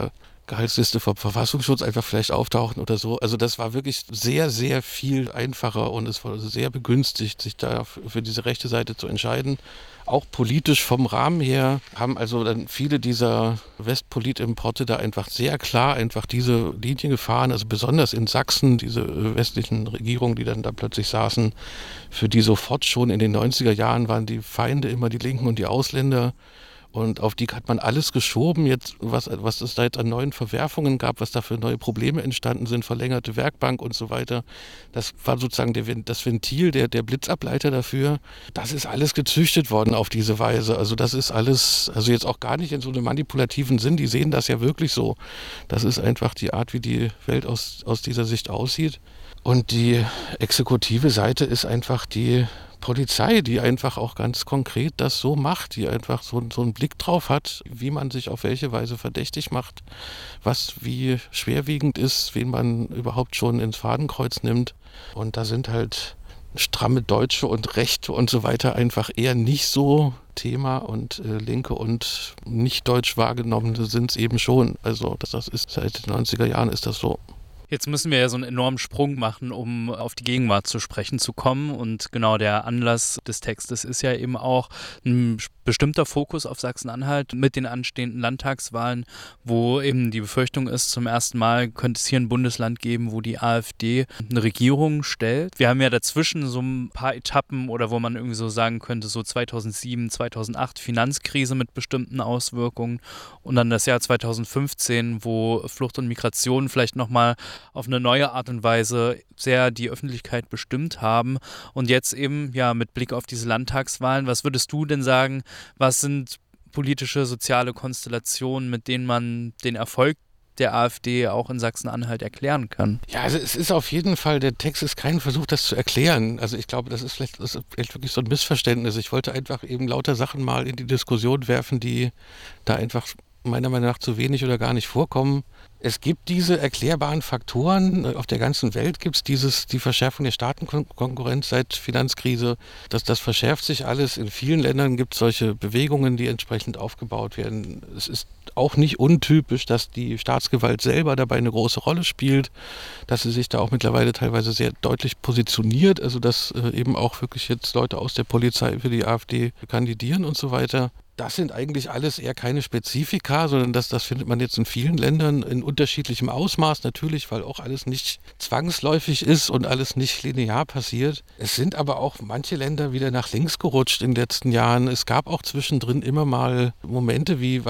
Gehaltsliste vom Verfassungsschutz einfach vielleicht auftauchen oder so. Also das war wirklich sehr, sehr viel einfacher und es war sehr begünstigt, sich da für diese rechte Seite zu entscheiden. Auch politisch vom Rahmen her haben also dann viele dieser Westpolit-Importe da einfach sehr klar einfach diese Linie gefahren, also besonders in Sachsen, diese westlichen Regierungen, die dann da plötzlich saßen, für die sofort schon in den 90er Jahren waren die Feinde immer die Linken und die Ausländer. Und auf die hat man alles geschoben, jetzt, was es da jetzt an neuen Verwerfungen gab, was da für neue Probleme entstanden sind, verlängerte Werkbank und so weiter. Das war sozusagen das Ventil, der Blitzableiter dafür. Das ist alles gezüchtet worden auf diese Weise. Also das ist alles, also jetzt auch gar nicht in so einem manipulativen Sinn, die sehen das ja wirklich so. Das ist einfach die Art, wie die Welt aus dieser Sicht aussieht. Und die exekutive Seite ist einfach die Polizei, die einfach auch ganz konkret das so macht, die einfach so einen Blick drauf hat, wie man sich auf welche Weise verdächtig macht, was wie schwerwiegend ist, wen man überhaupt schon ins Fadenkreuz nimmt. Und da sind halt stramme Deutsche und Rechte und so weiter einfach eher nicht so Thema und Linke und nicht deutsch wahrgenommene sind es eben schon. Also das ist seit den 90er Jahren ist das so.
Jetzt müssen wir ja so einen enormen Sprung machen, um auf die Gegenwart zu sprechen zu kommen. Und genau der Anlass des Textes ist ja eben auch ein bestimmter Fokus auf Sachsen-Anhalt mit den anstehenden Landtagswahlen, wo eben die Befürchtung ist, zum ersten Mal könnte es hier ein Bundesland geben, wo die AfD eine Regierung stellt. Wir haben ja dazwischen so ein paar Etappen oder wo man irgendwie so sagen könnte, so 2007, 2008 Finanzkrise mit bestimmten Auswirkungen und dann das Jahr 2015, wo Flucht und Migration vielleicht nochmal auf eine neue Art und Weise sehr die Öffentlichkeit bestimmt haben. Und jetzt eben, ja, mit Blick auf diese Landtagswahlen, was würdest du denn sagen, was sind politische, soziale Konstellationen, mit denen man den Erfolg der AfD auch in Sachsen-Anhalt erklären kann?
Ja, also es ist auf jeden Fall, der Text ist kein Versuch, das zu erklären. Also ich glaube, das ist vielleicht wirklich so ein Missverständnis. Ich wollte einfach eben lauter Sachen mal in die Diskussion werfen, die da einfach meiner Meinung nach zu wenig oder gar nicht vorkommen. Es gibt diese erklärbaren Faktoren. Auf der ganzen Welt gibt es die Verschärfung der Staatenkonkurrenz seit Finanzkrise. Das verschärft sich alles. In vielen Ländern gibt es solche Bewegungen, die entsprechend aufgebaut werden. Es ist auch nicht untypisch, dass die Staatsgewalt selber dabei eine große Rolle spielt, dass sie sich da auch mittlerweile teilweise sehr deutlich positioniert, also dass eben auch wirklich jetzt Leute aus der Polizei für die AfD kandidieren und so weiter. Das sind eigentlich alles eher keine Spezifika, sondern das findet man jetzt in vielen Ländern in unterschiedlichem Ausmaß natürlich, weil auch alles nicht zwangsläufig ist und alles nicht linear passiert. Es sind aber auch manche Länder wieder nach links gerutscht in den letzten Jahren. Es gab auch zwischendrin immer mal Momente wie,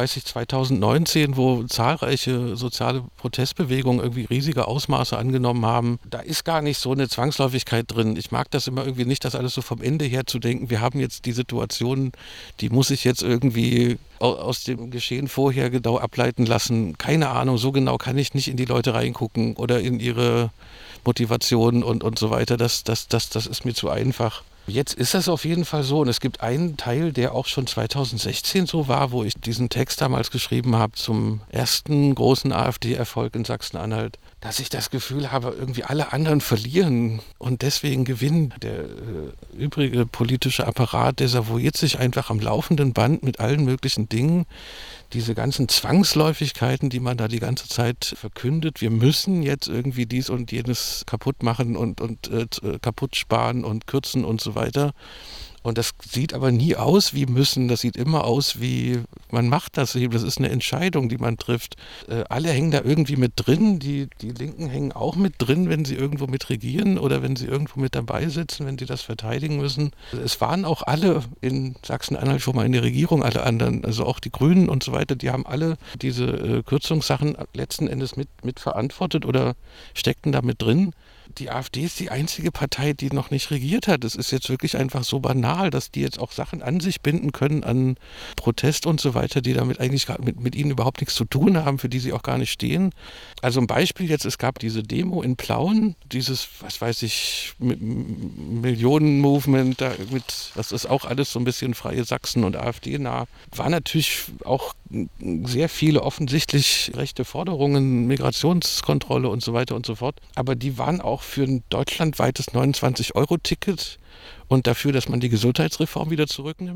2019, wo zahlreiche soziale Protestbewegungen irgendwie riesige Ausmaße angenommen haben. Da ist gar nicht so eine Zwangsläufigkeit drin. Ich mag das immer irgendwie nicht, das alles so vom Ende her zu denken. Wir haben jetzt die Situation, die muss ich jetzt irgendwie aus dem Geschehen vorher genau ableiten lassen. Keine Ahnung, so genau kann ich nicht in die Leute reingucken oder in ihre Motivation und so weiter. Das ist mir zu einfach. Jetzt ist das auf jeden Fall so und es gibt einen Teil, der auch schon 2016 so war, wo ich diesen Text damals geschrieben habe zum ersten großen AfD-Erfolg in Sachsen-Anhalt, dass ich das Gefühl habe, irgendwie alle anderen verlieren und deswegen gewinnen. Der übrige politische Apparat desavouiert sich einfach am laufenden Band mit allen möglichen Dingen. Diese ganzen Zwangsläufigkeiten, die man da die ganze Zeit verkündet, wir müssen jetzt irgendwie dies und jenes kaputt machen und kaputt sparen und kürzen und so weiter. Und das sieht aber nie aus wie müssen, das sieht immer aus wie, man macht das eben, das ist eine Entscheidung, die man trifft. Alle hängen da irgendwie mit drin, die Linken hängen auch mit drin, wenn sie irgendwo mit regieren oder wenn sie irgendwo mit dabei sitzen, wenn sie das verteidigen müssen. Es waren auch alle in Sachsen-Anhalt schon mal in der Regierung, alle anderen, also auch die Grünen und so weiter, die haben alle diese Kürzungssachen letzten Endes mit verantwortet oder steckten da mit drin. Die AfD ist die einzige Partei, die noch nicht regiert hat. Es ist jetzt wirklich einfach so banal, dass die jetzt auch Sachen an sich binden können, an Protest und so weiter, die damit eigentlich mit ihnen überhaupt nichts zu tun haben, für die sie auch gar nicht stehen. Also ein Beispiel jetzt, es gab diese Demo in Plauen, dieses, was weiß ich, Millionen-Movement, das ist auch alles so ein bisschen Freie Sachsen und AfD nah, war natürlich auch sehr viele offensichtlich rechte Forderungen, Migrationskontrolle und so weiter und so fort. Aber die waren auch für ein deutschlandweites 29-Euro-Ticket und dafür, dass man die Gesundheitsreform wieder zurücknimmt.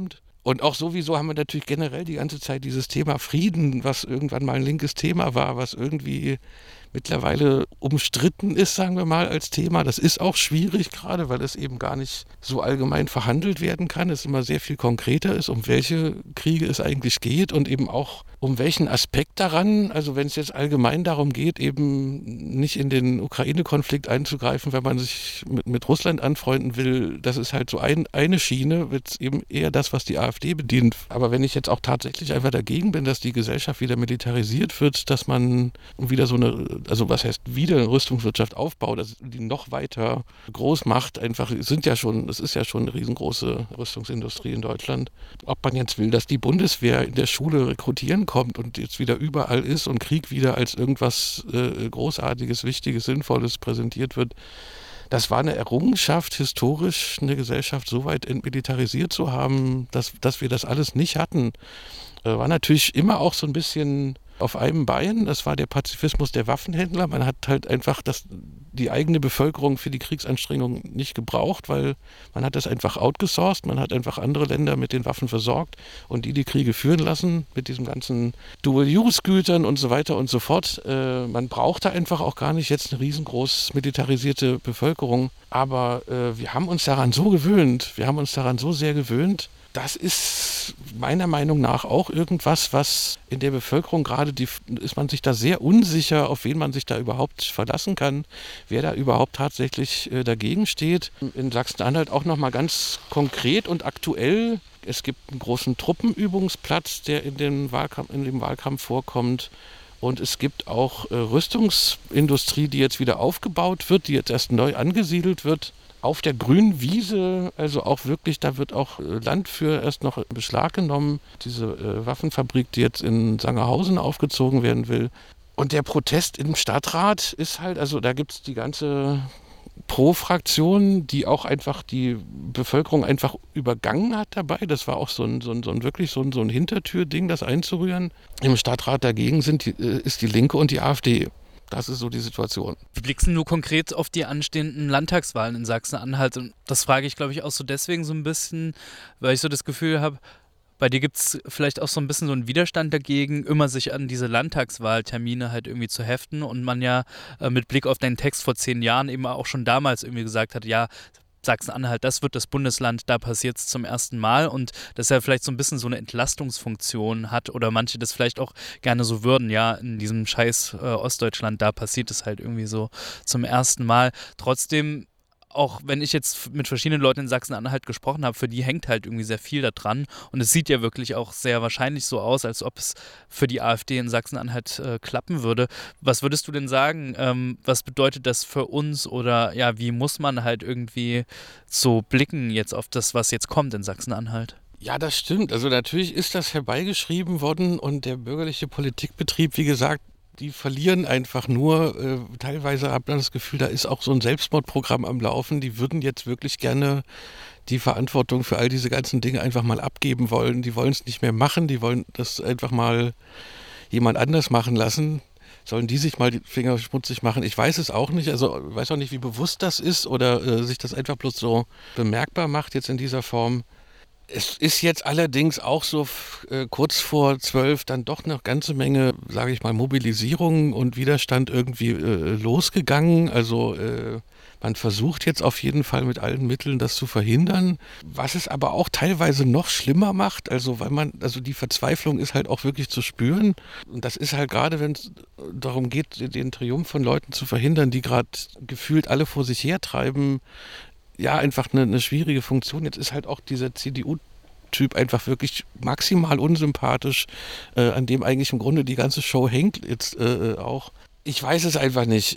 Und auch sowieso haben wir natürlich generell die ganze Zeit dieses Thema Frieden, was irgendwann mal ein linkes Thema war, was irgendwie mittlerweile umstritten ist, sagen wir mal, als Thema. Das ist auch schwierig, gerade weil es eben gar nicht so allgemein verhandelt werden kann. Es immer sehr viel konkreter ist, um welche Kriege es eigentlich geht und eben auch um welchen Aspekt daran. Also wenn es jetzt allgemein darum geht, eben nicht in den Ukraine-Konflikt einzugreifen, wenn man sich mit Russland anfreunden will, das ist halt so eine Schiene, wird eben eher das, was die AfD bedient. Aber wenn ich jetzt auch tatsächlich einfach dagegen bin, dass die Gesellschaft wieder militarisiert wird, dass man wieder so eine, also was heißt wieder eine Rüstungswirtschaft aufbaut, dass die noch weiter groß macht, einfach es ist ja schon eine riesengroße Rüstungsindustrie in Deutschland. Ob man jetzt will, dass die Bundeswehr in der Schule rekrutieren kommt und jetzt wieder überall ist und Krieg wieder als irgendwas Großartiges, Wichtiges, Sinnvolles präsentiert wird, das war eine Errungenschaft, historisch eine Gesellschaft so weit entmilitarisiert zu haben, dass wir das alles nicht hatten. War natürlich immer auch so ein bisschen auf einem Bein. Das war der Pazifismus der Waffenhändler. Man hat halt einfach die eigene Bevölkerung für die Kriegsanstrengungen nicht gebraucht, weil man hat das einfach outgesourced. Man hat einfach andere Länder mit den Waffen versorgt und die Kriege führen lassen mit diesen ganzen Dual-Use-Gütern und so weiter und so fort. Man brauchte einfach auch gar nicht jetzt eine riesengroß militarisierte Bevölkerung. Aber wir haben uns daran so gewöhnt. Wir haben uns daran so sehr gewöhnt. Das ist meiner Meinung nach auch irgendwas, was in der Bevölkerung gerade, ist man sich da sehr unsicher, auf wen man sich da überhaupt verlassen kann, wer da überhaupt tatsächlich dagegen steht. In Sachsen-Anhalt auch nochmal ganz konkret und aktuell. Es gibt einen großen Truppenübungsplatz, der in dem Wahlkampf vorkommt. Und es gibt auch Rüstungsindustrie, die jetzt wieder aufgebaut wird, die jetzt erst neu angesiedelt wird. Auf der grünen Wiese, also auch wirklich, da wird auch Land für erst noch in Beschlag genommen. Diese Waffenfabrik, die jetzt in Sangerhausen aufgezogen werden will. Und der Protest im Stadtrat ist halt, also da gibt es die ganze Pro-Fraktion, die auch einfach die Bevölkerung einfach übergangen hat dabei. Das war auch wirklich so ein Hintertürding, das einzurühren. Im Stadtrat dagegen ist die Linke und die AfD. Das ist so die Situation.
Wie blickst du konkret auf die anstehenden Landtagswahlen in Sachsen-Anhalt? Und das frage ich, glaube ich, auch so deswegen so ein bisschen, weil ich so das Gefühl habe, bei dir gibt es vielleicht auch so ein bisschen so einen Widerstand dagegen, immer sich an diese Landtagswahltermine halt irgendwie zu heften und man ja mit Blick auf deinen Text vor 10 Jahren eben auch schon damals irgendwie gesagt hat, ja, Sachsen-Anhalt, das wird das Bundesland, da passiert es zum ersten Mal und dass er vielleicht so ein bisschen so eine Entlastungsfunktion hat oder manche das vielleicht auch gerne so würden, ja, in diesem scheiß Ostdeutschland, da passiert es halt irgendwie so zum ersten Mal. Trotzdem, auch wenn ich jetzt mit verschiedenen Leuten in Sachsen-Anhalt gesprochen habe, für die hängt halt irgendwie sehr viel da dran und es sieht ja wirklich auch sehr wahrscheinlich so aus, als ob es für die AfD in Sachsen-Anhalt klappen würde. Was würdest du denn sagen, was bedeutet das für uns oder ja, wie muss man halt irgendwie so blicken jetzt auf das, was jetzt kommt in Sachsen-Anhalt?
Ja, das stimmt. Also natürlich ist das herbeigeschrieben worden und der bürgerliche Politikbetrieb, wie gesagt, die verlieren einfach nur. Teilweise hat man das Gefühl, da ist auch so ein Selbstmordprogramm am Laufen. Die würden jetzt wirklich gerne die Verantwortung für all diese ganzen Dinge einfach mal abgeben wollen. Die wollen es nicht mehr machen. Die wollen das einfach mal jemand anders machen lassen. Sollen die sich mal die Finger schmutzig machen? Ich weiß es auch nicht. Also ich weiß auch nicht, wie bewusst das ist oder sich das einfach bloß so bemerkbar macht jetzt in dieser Form. Es ist jetzt allerdings auch so kurz vor 12 dann doch eine ganze Menge, sage ich mal, Mobilisierung und Widerstand irgendwie losgegangen. Also man versucht jetzt auf jeden Fall mit allen Mitteln das zu verhindern, was es aber auch teilweise noch schlimmer macht. Also die Verzweiflung ist halt auch wirklich zu spüren. Und das ist halt gerade, wenn es darum geht, den Triumph von Leuten zu verhindern, die gerade gefühlt alle vor sich hertreiben, ja, einfach eine schwierige Funktion. Jetzt ist halt auch dieser CDU-Typ einfach wirklich maximal unsympathisch, an dem eigentlich im Grunde die ganze Show hängt jetzt auch. Ich weiß es einfach nicht.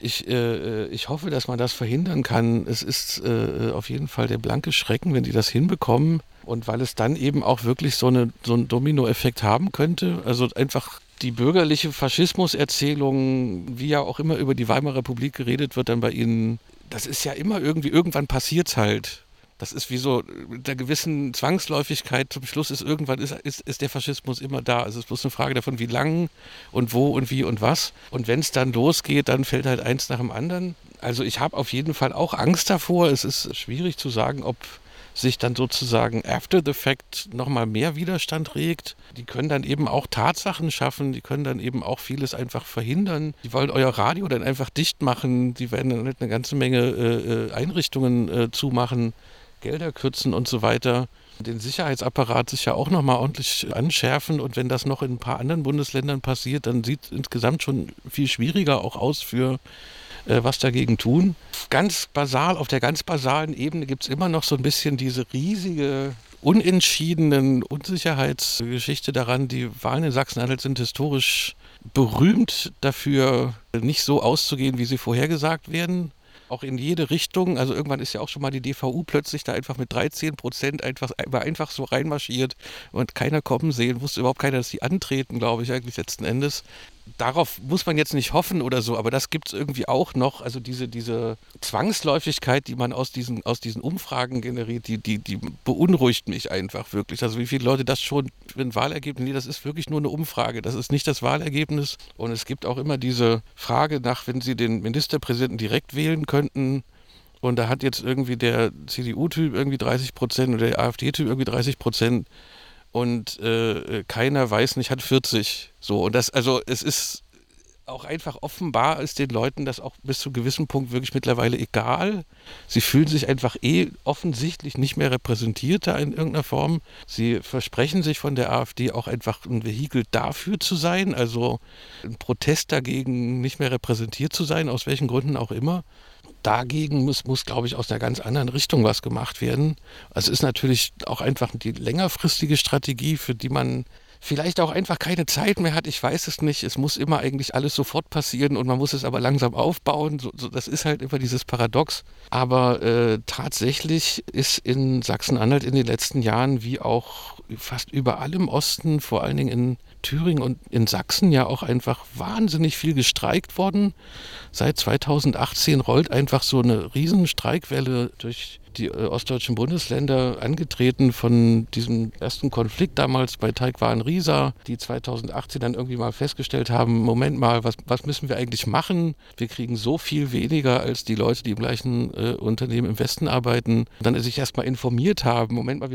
Ich hoffe, dass man das verhindern kann. Es ist auf jeden Fall der blanke Schrecken, wenn die das hinbekommen. Und weil es dann eben auch wirklich so einen Dominoeffekt haben könnte. Also einfach die bürgerliche Faschismuserzählung, wie ja auch immer über die Weimarer Republik geredet wird, dann bei ihnen, das ist ja immer irgendwann passiert es halt. Das ist wie so mit einer gewissen Zwangsläufigkeit. Zum Schluss ist der Faschismus immer da. Es ist bloß eine Frage davon, wie lang und wo und wie und was. Und wenn es dann losgeht, dann fällt halt eins nach dem anderen. Also ich habe auf jeden Fall auch Angst davor. Es ist schwierig zu sagen, ob sich dann sozusagen after the fact nochmal mehr Widerstand regt. Die können dann eben auch Tatsachen schaffen, die können dann eben auch vieles einfach verhindern. Die wollen euer Radio dann einfach dicht machen, die werden dann halt eine ganze Menge Einrichtungen zumachen, Gelder kürzen und so weiter. Den Sicherheitsapparat sich ja auch nochmal ordentlich anschärfen, und wenn das noch in ein paar anderen Bundesländern passiert, dann sieht es insgesamt schon viel schwieriger auch aus für was dagegen tun. Ganz basal, auf der ganz basalen Ebene gibt es immer noch so ein bisschen diese riesige, unentschiedenen Unsicherheitsgeschichte daran. Die Wahlen in Sachsen-Anhalt sind historisch berühmt dafür, nicht so auszugehen, wie sie vorhergesagt werden. Auch in jede Richtung. Also irgendwann ist ja auch schon mal die DVU plötzlich da einfach mit 13% einfach so reinmarschiert und keiner kommen sehen, wusste überhaupt keiner, dass die antreten, glaube ich, eigentlich letzten Endes. Darauf muss man jetzt nicht hoffen oder so, aber das gibt es irgendwie auch noch. Also diese Zwangsläufigkeit, die man aus diesen Umfragen generiert, die beunruhigt mich einfach wirklich. Also wie viele Leute das schon für ein Wahlergebnis, nee, das ist wirklich nur eine Umfrage, das ist nicht das Wahlergebnis. Und es gibt auch immer diese Frage nach, wenn Sie den Ministerpräsidenten direkt wählen könnten, und da hat jetzt irgendwie der CDU-Typ irgendwie 30% oder der AfD-Typ irgendwie 30%. Und keiner weiß nicht, hat 40. So, und es ist auch einfach offenbar, ist den Leuten das auch bis zu einem gewissen Punkt wirklich mittlerweile egal. Sie fühlen sich einfach offensichtlich nicht mehr repräsentiert da in irgendeiner Form. Sie versprechen sich von der AfD auch einfach ein Vehikel dafür zu sein, also ein Protest dagegen, nicht mehr repräsentiert zu sein, aus welchen Gründen auch immer. Dagegen muss, glaube ich, aus einer ganz anderen Richtung was gemacht werden. Es ist natürlich auch einfach die längerfristige Strategie, für die man vielleicht auch einfach keine Zeit mehr hat. Ich weiß es nicht. Es muss immer eigentlich alles sofort passieren und man muss es aber langsam aufbauen. Das ist halt immer dieses Paradox. Aber tatsächlich ist in Sachsen-Anhalt in den letzten Jahren, wie auch fast überall im Osten, vor allen Dingen in Thüringen und in Sachsen, ja auch einfach wahnsinnig viel gestreikt worden. Seit 2018 rollt einfach so eine riesen Streikwelle durch die ostdeutschen Bundesländer, angetreten von diesem ersten Konflikt damals bei Teigwaren Riesa, die 2018 dann irgendwie mal festgestellt haben, Moment mal, was müssen wir eigentlich machen? Wir kriegen so viel weniger als die Leute, die im gleichen Unternehmen im Westen arbeiten. Dann sich erstmal informiert haben, Moment mal, wir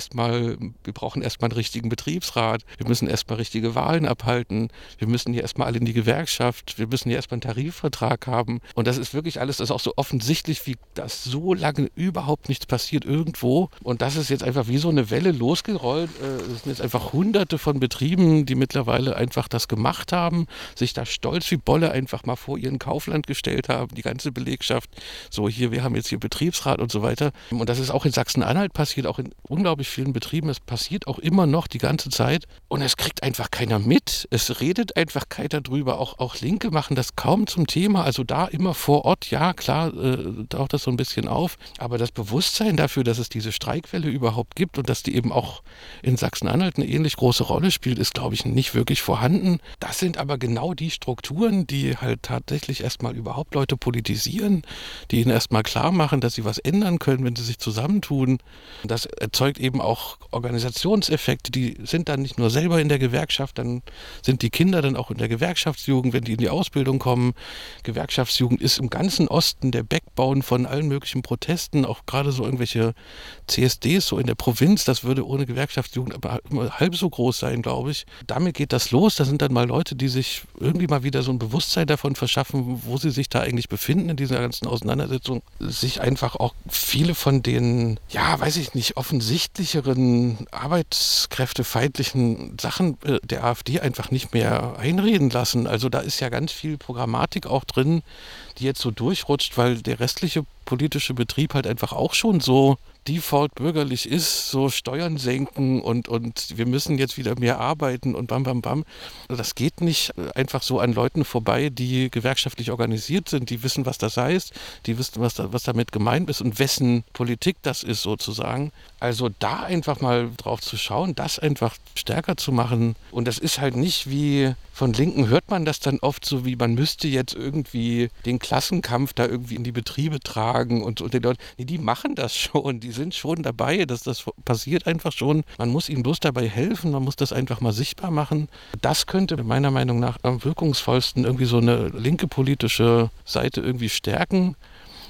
brauchen erstmal einen richtigen Betriebsrat, wir müssen erstmal richtige Wahlen abhalten, wir müssen hier erstmal alle in die Gewerkschaft, wir müssen hier erstmal einen Tarifvertrag haben. Und das ist wirklich alles, das ist auch so offensichtlich, wie das so lange überhaupt nichts passiert irgendwo. Und das ist jetzt einfach wie so eine Welle losgerollt. Es sind jetzt einfach hunderte von Betrieben, die mittlerweile einfach das gemacht haben, sich da stolz wie Bolle einfach mal vor ihren Kaufland gestellt haben, die ganze Belegschaft. So, wir haben jetzt hier Betriebsrat und so weiter. Und das ist auch in Sachsen-Anhalt passiert, auch in unglaublich vielen Betrieben. Es passiert auch immer noch die ganze Zeit. Und es kriegt einfach keiner mit. Es redet einfach keiner drüber. Auch Linke machen das kaum zum Thema. Also da immer vor Ort, ja klar, taucht das so ein bisschen auf. Aber das Bewusstsein dafür, dass es diese Streikwelle überhaupt gibt und dass die eben auch in Sachsen-Anhalt eine ähnlich große Rolle spielt, ist, glaube ich, nicht wirklich vorhanden. Das sind aber genau die Strukturen, die halt tatsächlich erstmal überhaupt Leute politisieren, die ihnen erstmal klar machen, dass sie was ändern können, wenn sie sich zusammentun. Das erzeugt eben auch Organisationseffekte, die sind dann nicht nur selber in der Gewerkschaft, dann sind die Kinder dann auch in der Gewerkschaftsjugend, wenn die in die Ausbildung kommen. Gewerkschaftsjugend ist im ganzen Osten der Backbone von allen möglichen Protesten, auch gerade so irgendwelche CSDs so in der Provinz, das würde ohne Gewerkschaftsjugend aber immer halb so groß sein, glaube ich. Damit geht das los, da sind dann mal Leute, die sich irgendwie mal wieder so ein Bewusstsein davon verschaffen, wo sie sich da eigentlich befinden in dieser ganzen Auseinandersetzung. Sich einfach auch viele von den, ja, weiß ich nicht, offensichtlicheren, arbeitskräftefeindlichen Sachen der AfD einfach nicht mehr einreden lassen. Also da ist ja ganz viel Programmatik auch drin, die jetzt so durchrutscht, weil der restliche politische Betrieb halt einfach auch schon so default bürgerlich ist, so Steuern senken und wir müssen jetzt wieder mehr arbeiten und bam, bam, bam. Das geht nicht einfach so an Leuten vorbei, die gewerkschaftlich organisiert sind, die wissen, was das heißt, die wissen, was damit gemeint ist und wessen Politik das ist sozusagen. Also da einfach mal drauf zu schauen, das einfach stärker zu machen. Und das ist halt nicht wie, von Linken hört man das dann oft so, wie man müsste jetzt irgendwie den Klassenkampf da irgendwie in die Betriebe tragen und den Leuten. Nee, die machen das schon, die sind schon dabei, das passiert einfach schon. Man muss ihnen bloß dabei helfen, man muss das einfach mal sichtbar machen. Das könnte meiner Meinung nach am wirkungsvollsten irgendwie so eine linke politische Seite irgendwie stärken.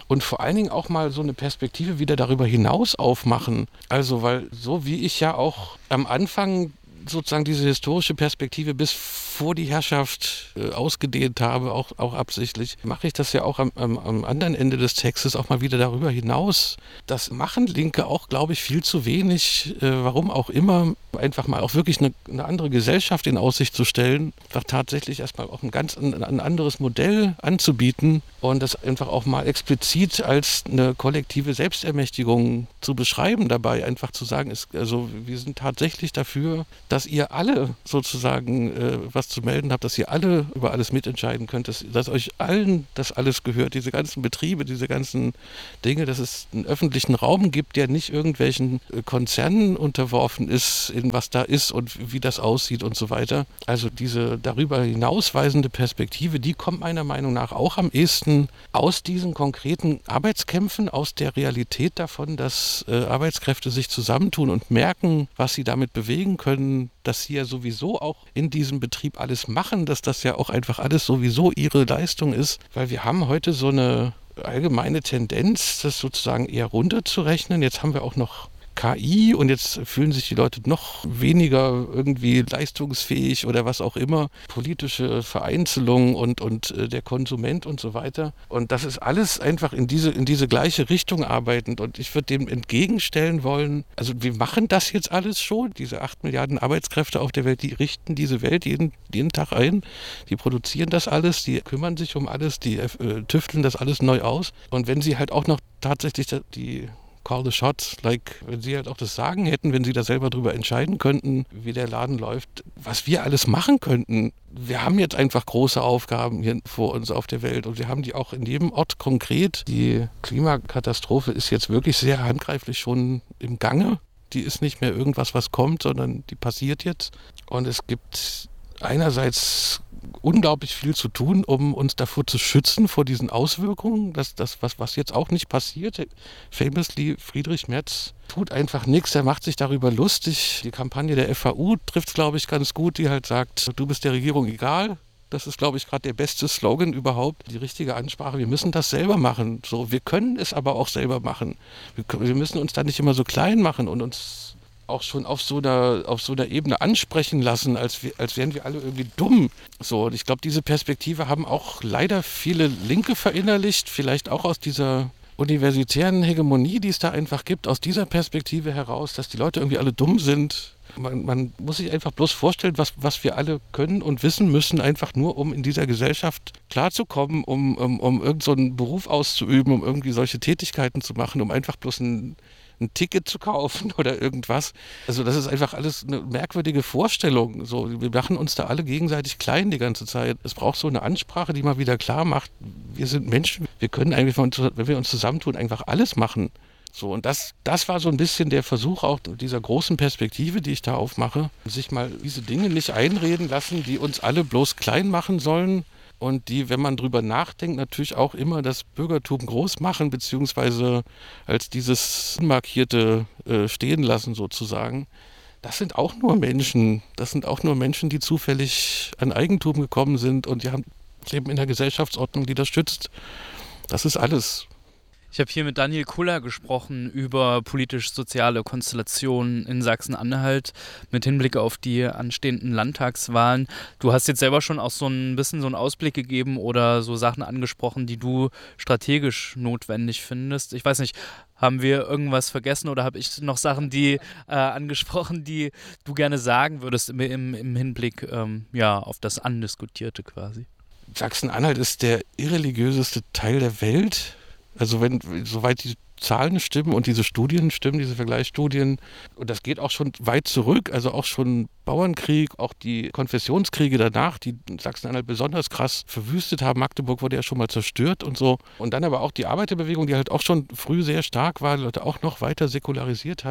und vor allen Dingen auch mal so eine Perspektive wieder darüber hinaus aufmachen. Also, weil so wie ich ja auch am Anfang sozusagen diese historische Perspektive bis vor die Herrschaft ausgedehnt habe, auch absichtlich, mache ich das ja auch am anderen Ende des Textes auch mal wieder darüber hinaus. Das machen Linke auch, glaube ich, viel zu wenig, warum auch immer, einfach mal auch wirklich eine andere Gesellschaft in Aussicht zu stellen, einfach tatsächlich erstmal auch ein anderes Modell anzubieten und das einfach auch mal explizit als eine kollektive Selbstermächtigung zu beschreiben dabei, einfach zu sagen, also wir sind tatsächlich dafür, dass ihr alle sozusagen was zu melden habt, dass ihr alle über alles mitentscheiden könnt, dass euch allen das alles gehört, diese ganzen Betriebe, diese ganzen Dinge, dass es einen öffentlichen Raum gibt, der nicht irgendwelchen Konzernen unterworfen ist, in was da ist und wie das aussieht und so weiter. Also diese darüber hinausweisende Perspektive, die kommt meiner Meinung nach auch am ehesten aus diesen konkreten Arbeitskämpfen, aus der Realität davon, dass Arbeitskräfte sich zusammentun und merken, was sie damit bewegen können, dass sie ja sowieso auch in diesem Betrieb alles machen, dass das ja auch einfach alles sowieso ihre Leistung ist, weil wir haben heute so eine allgemeine Tendenz, das sozusagen eher runterzurechnen. Jetzt haben wir auch noch KI und jetzt fühlen sich die Leute noch weniger irgendwie leistungsfähig oder was auch immer, politische Vereinzelung und der Konsument und so weiter. Und das ist alles einfach in diese gleiche Richtung arbeitend und ich würde dem entgegenstellen wollen, also wir machen das jetzt alles schon, diese 8 Milliarden Arbeitskräfte auf der Welt, die richten diese Welt jeden Tag ein, die produzieren das alles, die kümmern sich um alles, die tüfteln das alles neu aus und wenn sie halt auch noch tatsächlich die Call the shots, wenn sie halt auch das Sagen hätten, wenn sie da selber drüber entscheiden könnten, wie der Laden läuft, was wir alles machen könnten. Wir haben jetzt einfach große Aufgaben hier vor uns auf der Welt und wir haben die auch in jedem Ort konkret. Die Klimakatastrophe ist jetzt wirklich sehr handgreiflich schon im Gange. Die ist nicht mehr irgendwas, was kommt, sondern die passiert jetzt. Und es gibt einerseits unglaublich viel zu tun, um uns davor zu schützen, vor diesen Auswirkungen. Was jetzt auch nicht passiert. Famously, Friedrich Merz tut einfach nichts, er macht sich darüber lustig. Die Kampagne der FAU trifft es, glaube ich, ganz gut, die halt sagt, du bist der Regierung egal. Das ist, glaube ich, gerade der beste Slogan überhaupt. Die richtige Ansprache, wir müssen das selber machen. So, wir können es aber auch selber machen. Wir müssen uns da nicht immer so klein machen und uns auch schon auf so einer Ebene ansprechen lassen, als wären wir alle irgendwie dumm. So, und ich glaube, diese Perspektive haben auch leider viele Linke verinnerlicht, vielleicht auch aus dieser universitären Hegemonie, die es da einfach gibt, aus dieser Perspektive heraus, dass die Leute irgendwie alle dumm sind. Man muss sich einfach bloß vorstellen, was wir alle können und wissen müssen, einfach nur, um in dieser Gesellschaft klarzukommen, um irgend so einen Beruf auszuüben, um irgendwie solche Tätigkeiten zu machen, um einfach bloß ein Ticket zu kaufen oder irgendwas. Also das ist einfach alles eine merkwürdige Vorstellung. So, wir machen uns da alle gegenseitig klein die ganze Zeit. Es braucht so eine Ansprache, die mal wieder klar macht, wir sind Menschen, wir können eigentlich, wenn wir uns zusammentun, einfach alles machen. So, und das war so ein bisschen der Versuch auch dieser großen Perspektive, die ich da aufmache, sich mal diese Dinge nicht einreden lassen, die uns alle bloß klein machen sollen und die, wenn man drüber nachdenkt, natürlich auch immer das Bürgertum groß machen, beziehungsweise als dieses Markierte stehen lassen sozusagen. Das sind auch nur Menschen. Das sind auch nur Menschen, die zufällig an Eigentum gekommen sind und die leben in einer Gesellschaftsordnung, die das schützt. Das ist alles.
Ich habe hier mit Daniel Kuller gesprochen über politisch-soziale Konstellationen in Sachsen-Anhalt mit Hinblick auf die anstehenden Landtagswahlen. Du hast jetzt selber schon auch so ein bisschen so einen Ausblick gegeben oder so Sachen angesprochen, die du strategisch notwendig findest. Ich weiß nicht, haben wir irgendwas vergessen oder habe ich noch Sachen, die angesprochen, die du gerne sagen würdest im Hinblick auf das Andiskutierte quasi?
Sachsen-Anhalt ist der irreligiöseste Teil der Welt. Also soweit die Zahlen stimmen und diese Studien stimmen, diese Vergleichsstudien, und das geht auch schon weit zurück, also auch schon Bauernkrieg, auch die Konfessionskriege danach, die Sachsen-Anhalt besonders krass verwüstet haben. Magdeburg wurde ja schon mal zerstört und so. Und dann aber auch die Arbeiterbewegung, die halt auch schon früh sehr stark war, Leute auch noch weiter säkularisiert hat.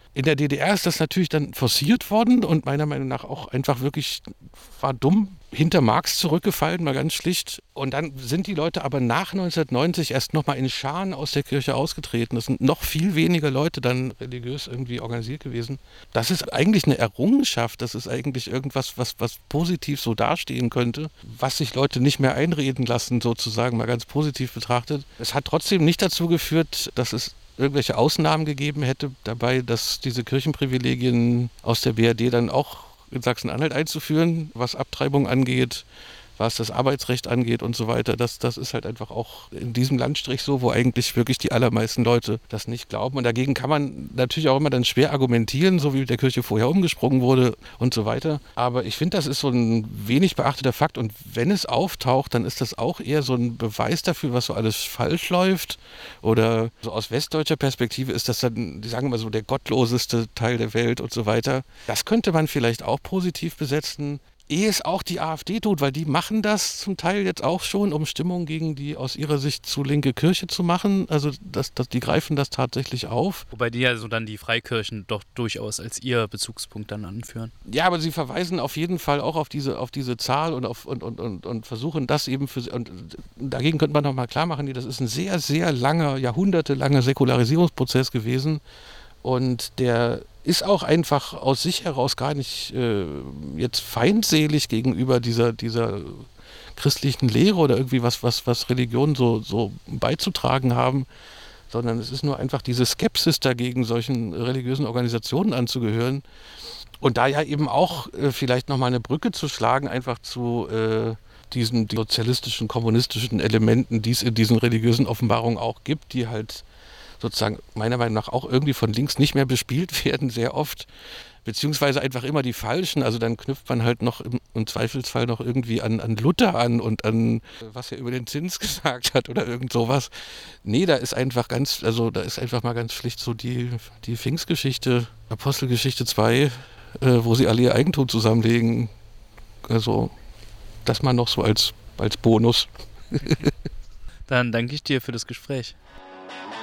In der DDR ist das natürlich dann forciert worden und meiner Meinung nach auch einfach wirklich, war dumm, hinter Marx zurückgefallen, mal ganz schlicht. Und dann sind die Leute aber nach 1990 erst nochmal in Scharen aus der Kirche ausgetreten. Es sind noch viel weniger Leute dann religiös irgendwie organisiert gewesen. Das ist eigentlich eine Errungenschaft, das ist eigentlich irgendwas, was positiv so dastehen könnte, was sich Leute nicht mehr einreden lassen, sozusagen mal ganz positiv betrachtet. Es hat trotzdem nicht dazu geführt, dass es irgendwelche Ausnahmen gegeben hätte dabei, dass diese Kirchenprivilegien aus der BRD dann auch in Sachsen-Anhalt einzuführen, was Abtreibung angeht, was das Arbeitsrecht angeht und so weiter. Das ist halt einfach auch in diesem Landstrich so, wo eigentlich wirklich die allermeisten Leute das nicht glauben. Und dagegen kann man natürlich auch immer dann schwer argumentieren, so wie mit der Kirche vorher umgesprungen wurde und so weiter. Aber ich finde, das ist so ein wenig beachteter Fakt. Und wenn es auftaucht, dann ist das auch eher so ein Beweis dafür, was so alles falsch läuft. Oder so aus westdeutscher Perspektive ist das dann, die sagen immer so, der gottloseste Teil der Welt und so weiter. Das könnte man vielleicht auch positiv besetzen. Ehe es auch die AfD tut, weil die machen das zum Teil jetzt auch schon, um Stimmung gegen die aus ihrer Sicht zu linke Kirche zu machen. Also die greifen das tatsächlich auf.
Wobei die ja so dann die Freikirchen doch durchaus als ihr Bezugspunkt dann anführen.
Ja, aber sie verweisen auf jeden Fall auch auf diese Zahl und versuchen das eben und dagegen könnte man nochmal klar machen, das ist ein sehr, sehr langer, jahrhundertelanger Säkularisierungsprozess gewesen. Und der ist auch einfach aus sich heraus gar nicht jetzt feindselig gegenüber dieser christlichen Lehre oder irgendwie was Religionen so beizutragen haben, sondern es ist nur einfach diese Skepsis dagegen, solchen religiösen Organisationen anzugehören. Und da ja eben auch vielleicht nochmal eine Brücke zu schlagen, einfach zu diesen sozialistischen, kommunistischen Elementen, die es in diesen religiösen Offenbarungen auch gibt, die halt sozusagen meiner Meinung nach auch irgendwie von links nicht mehr bespielt werden, sehr oft, beziehungsweise einfach immer die falschen. Also dann knüpft man halt noch im Zweifelsfall noch irgendwie an Luther an und an, was er über den Zins gesagt hat oder irgend sowas. Nee, da ist einfach mal ganz schlicht so die Pfingstgeschichte, Apostelgeschichte 2, wo sie alle ihr Eigentum zusammenlegen. Also das mal noch so als Bonus.
Dann danke ich dir für das Gespräch.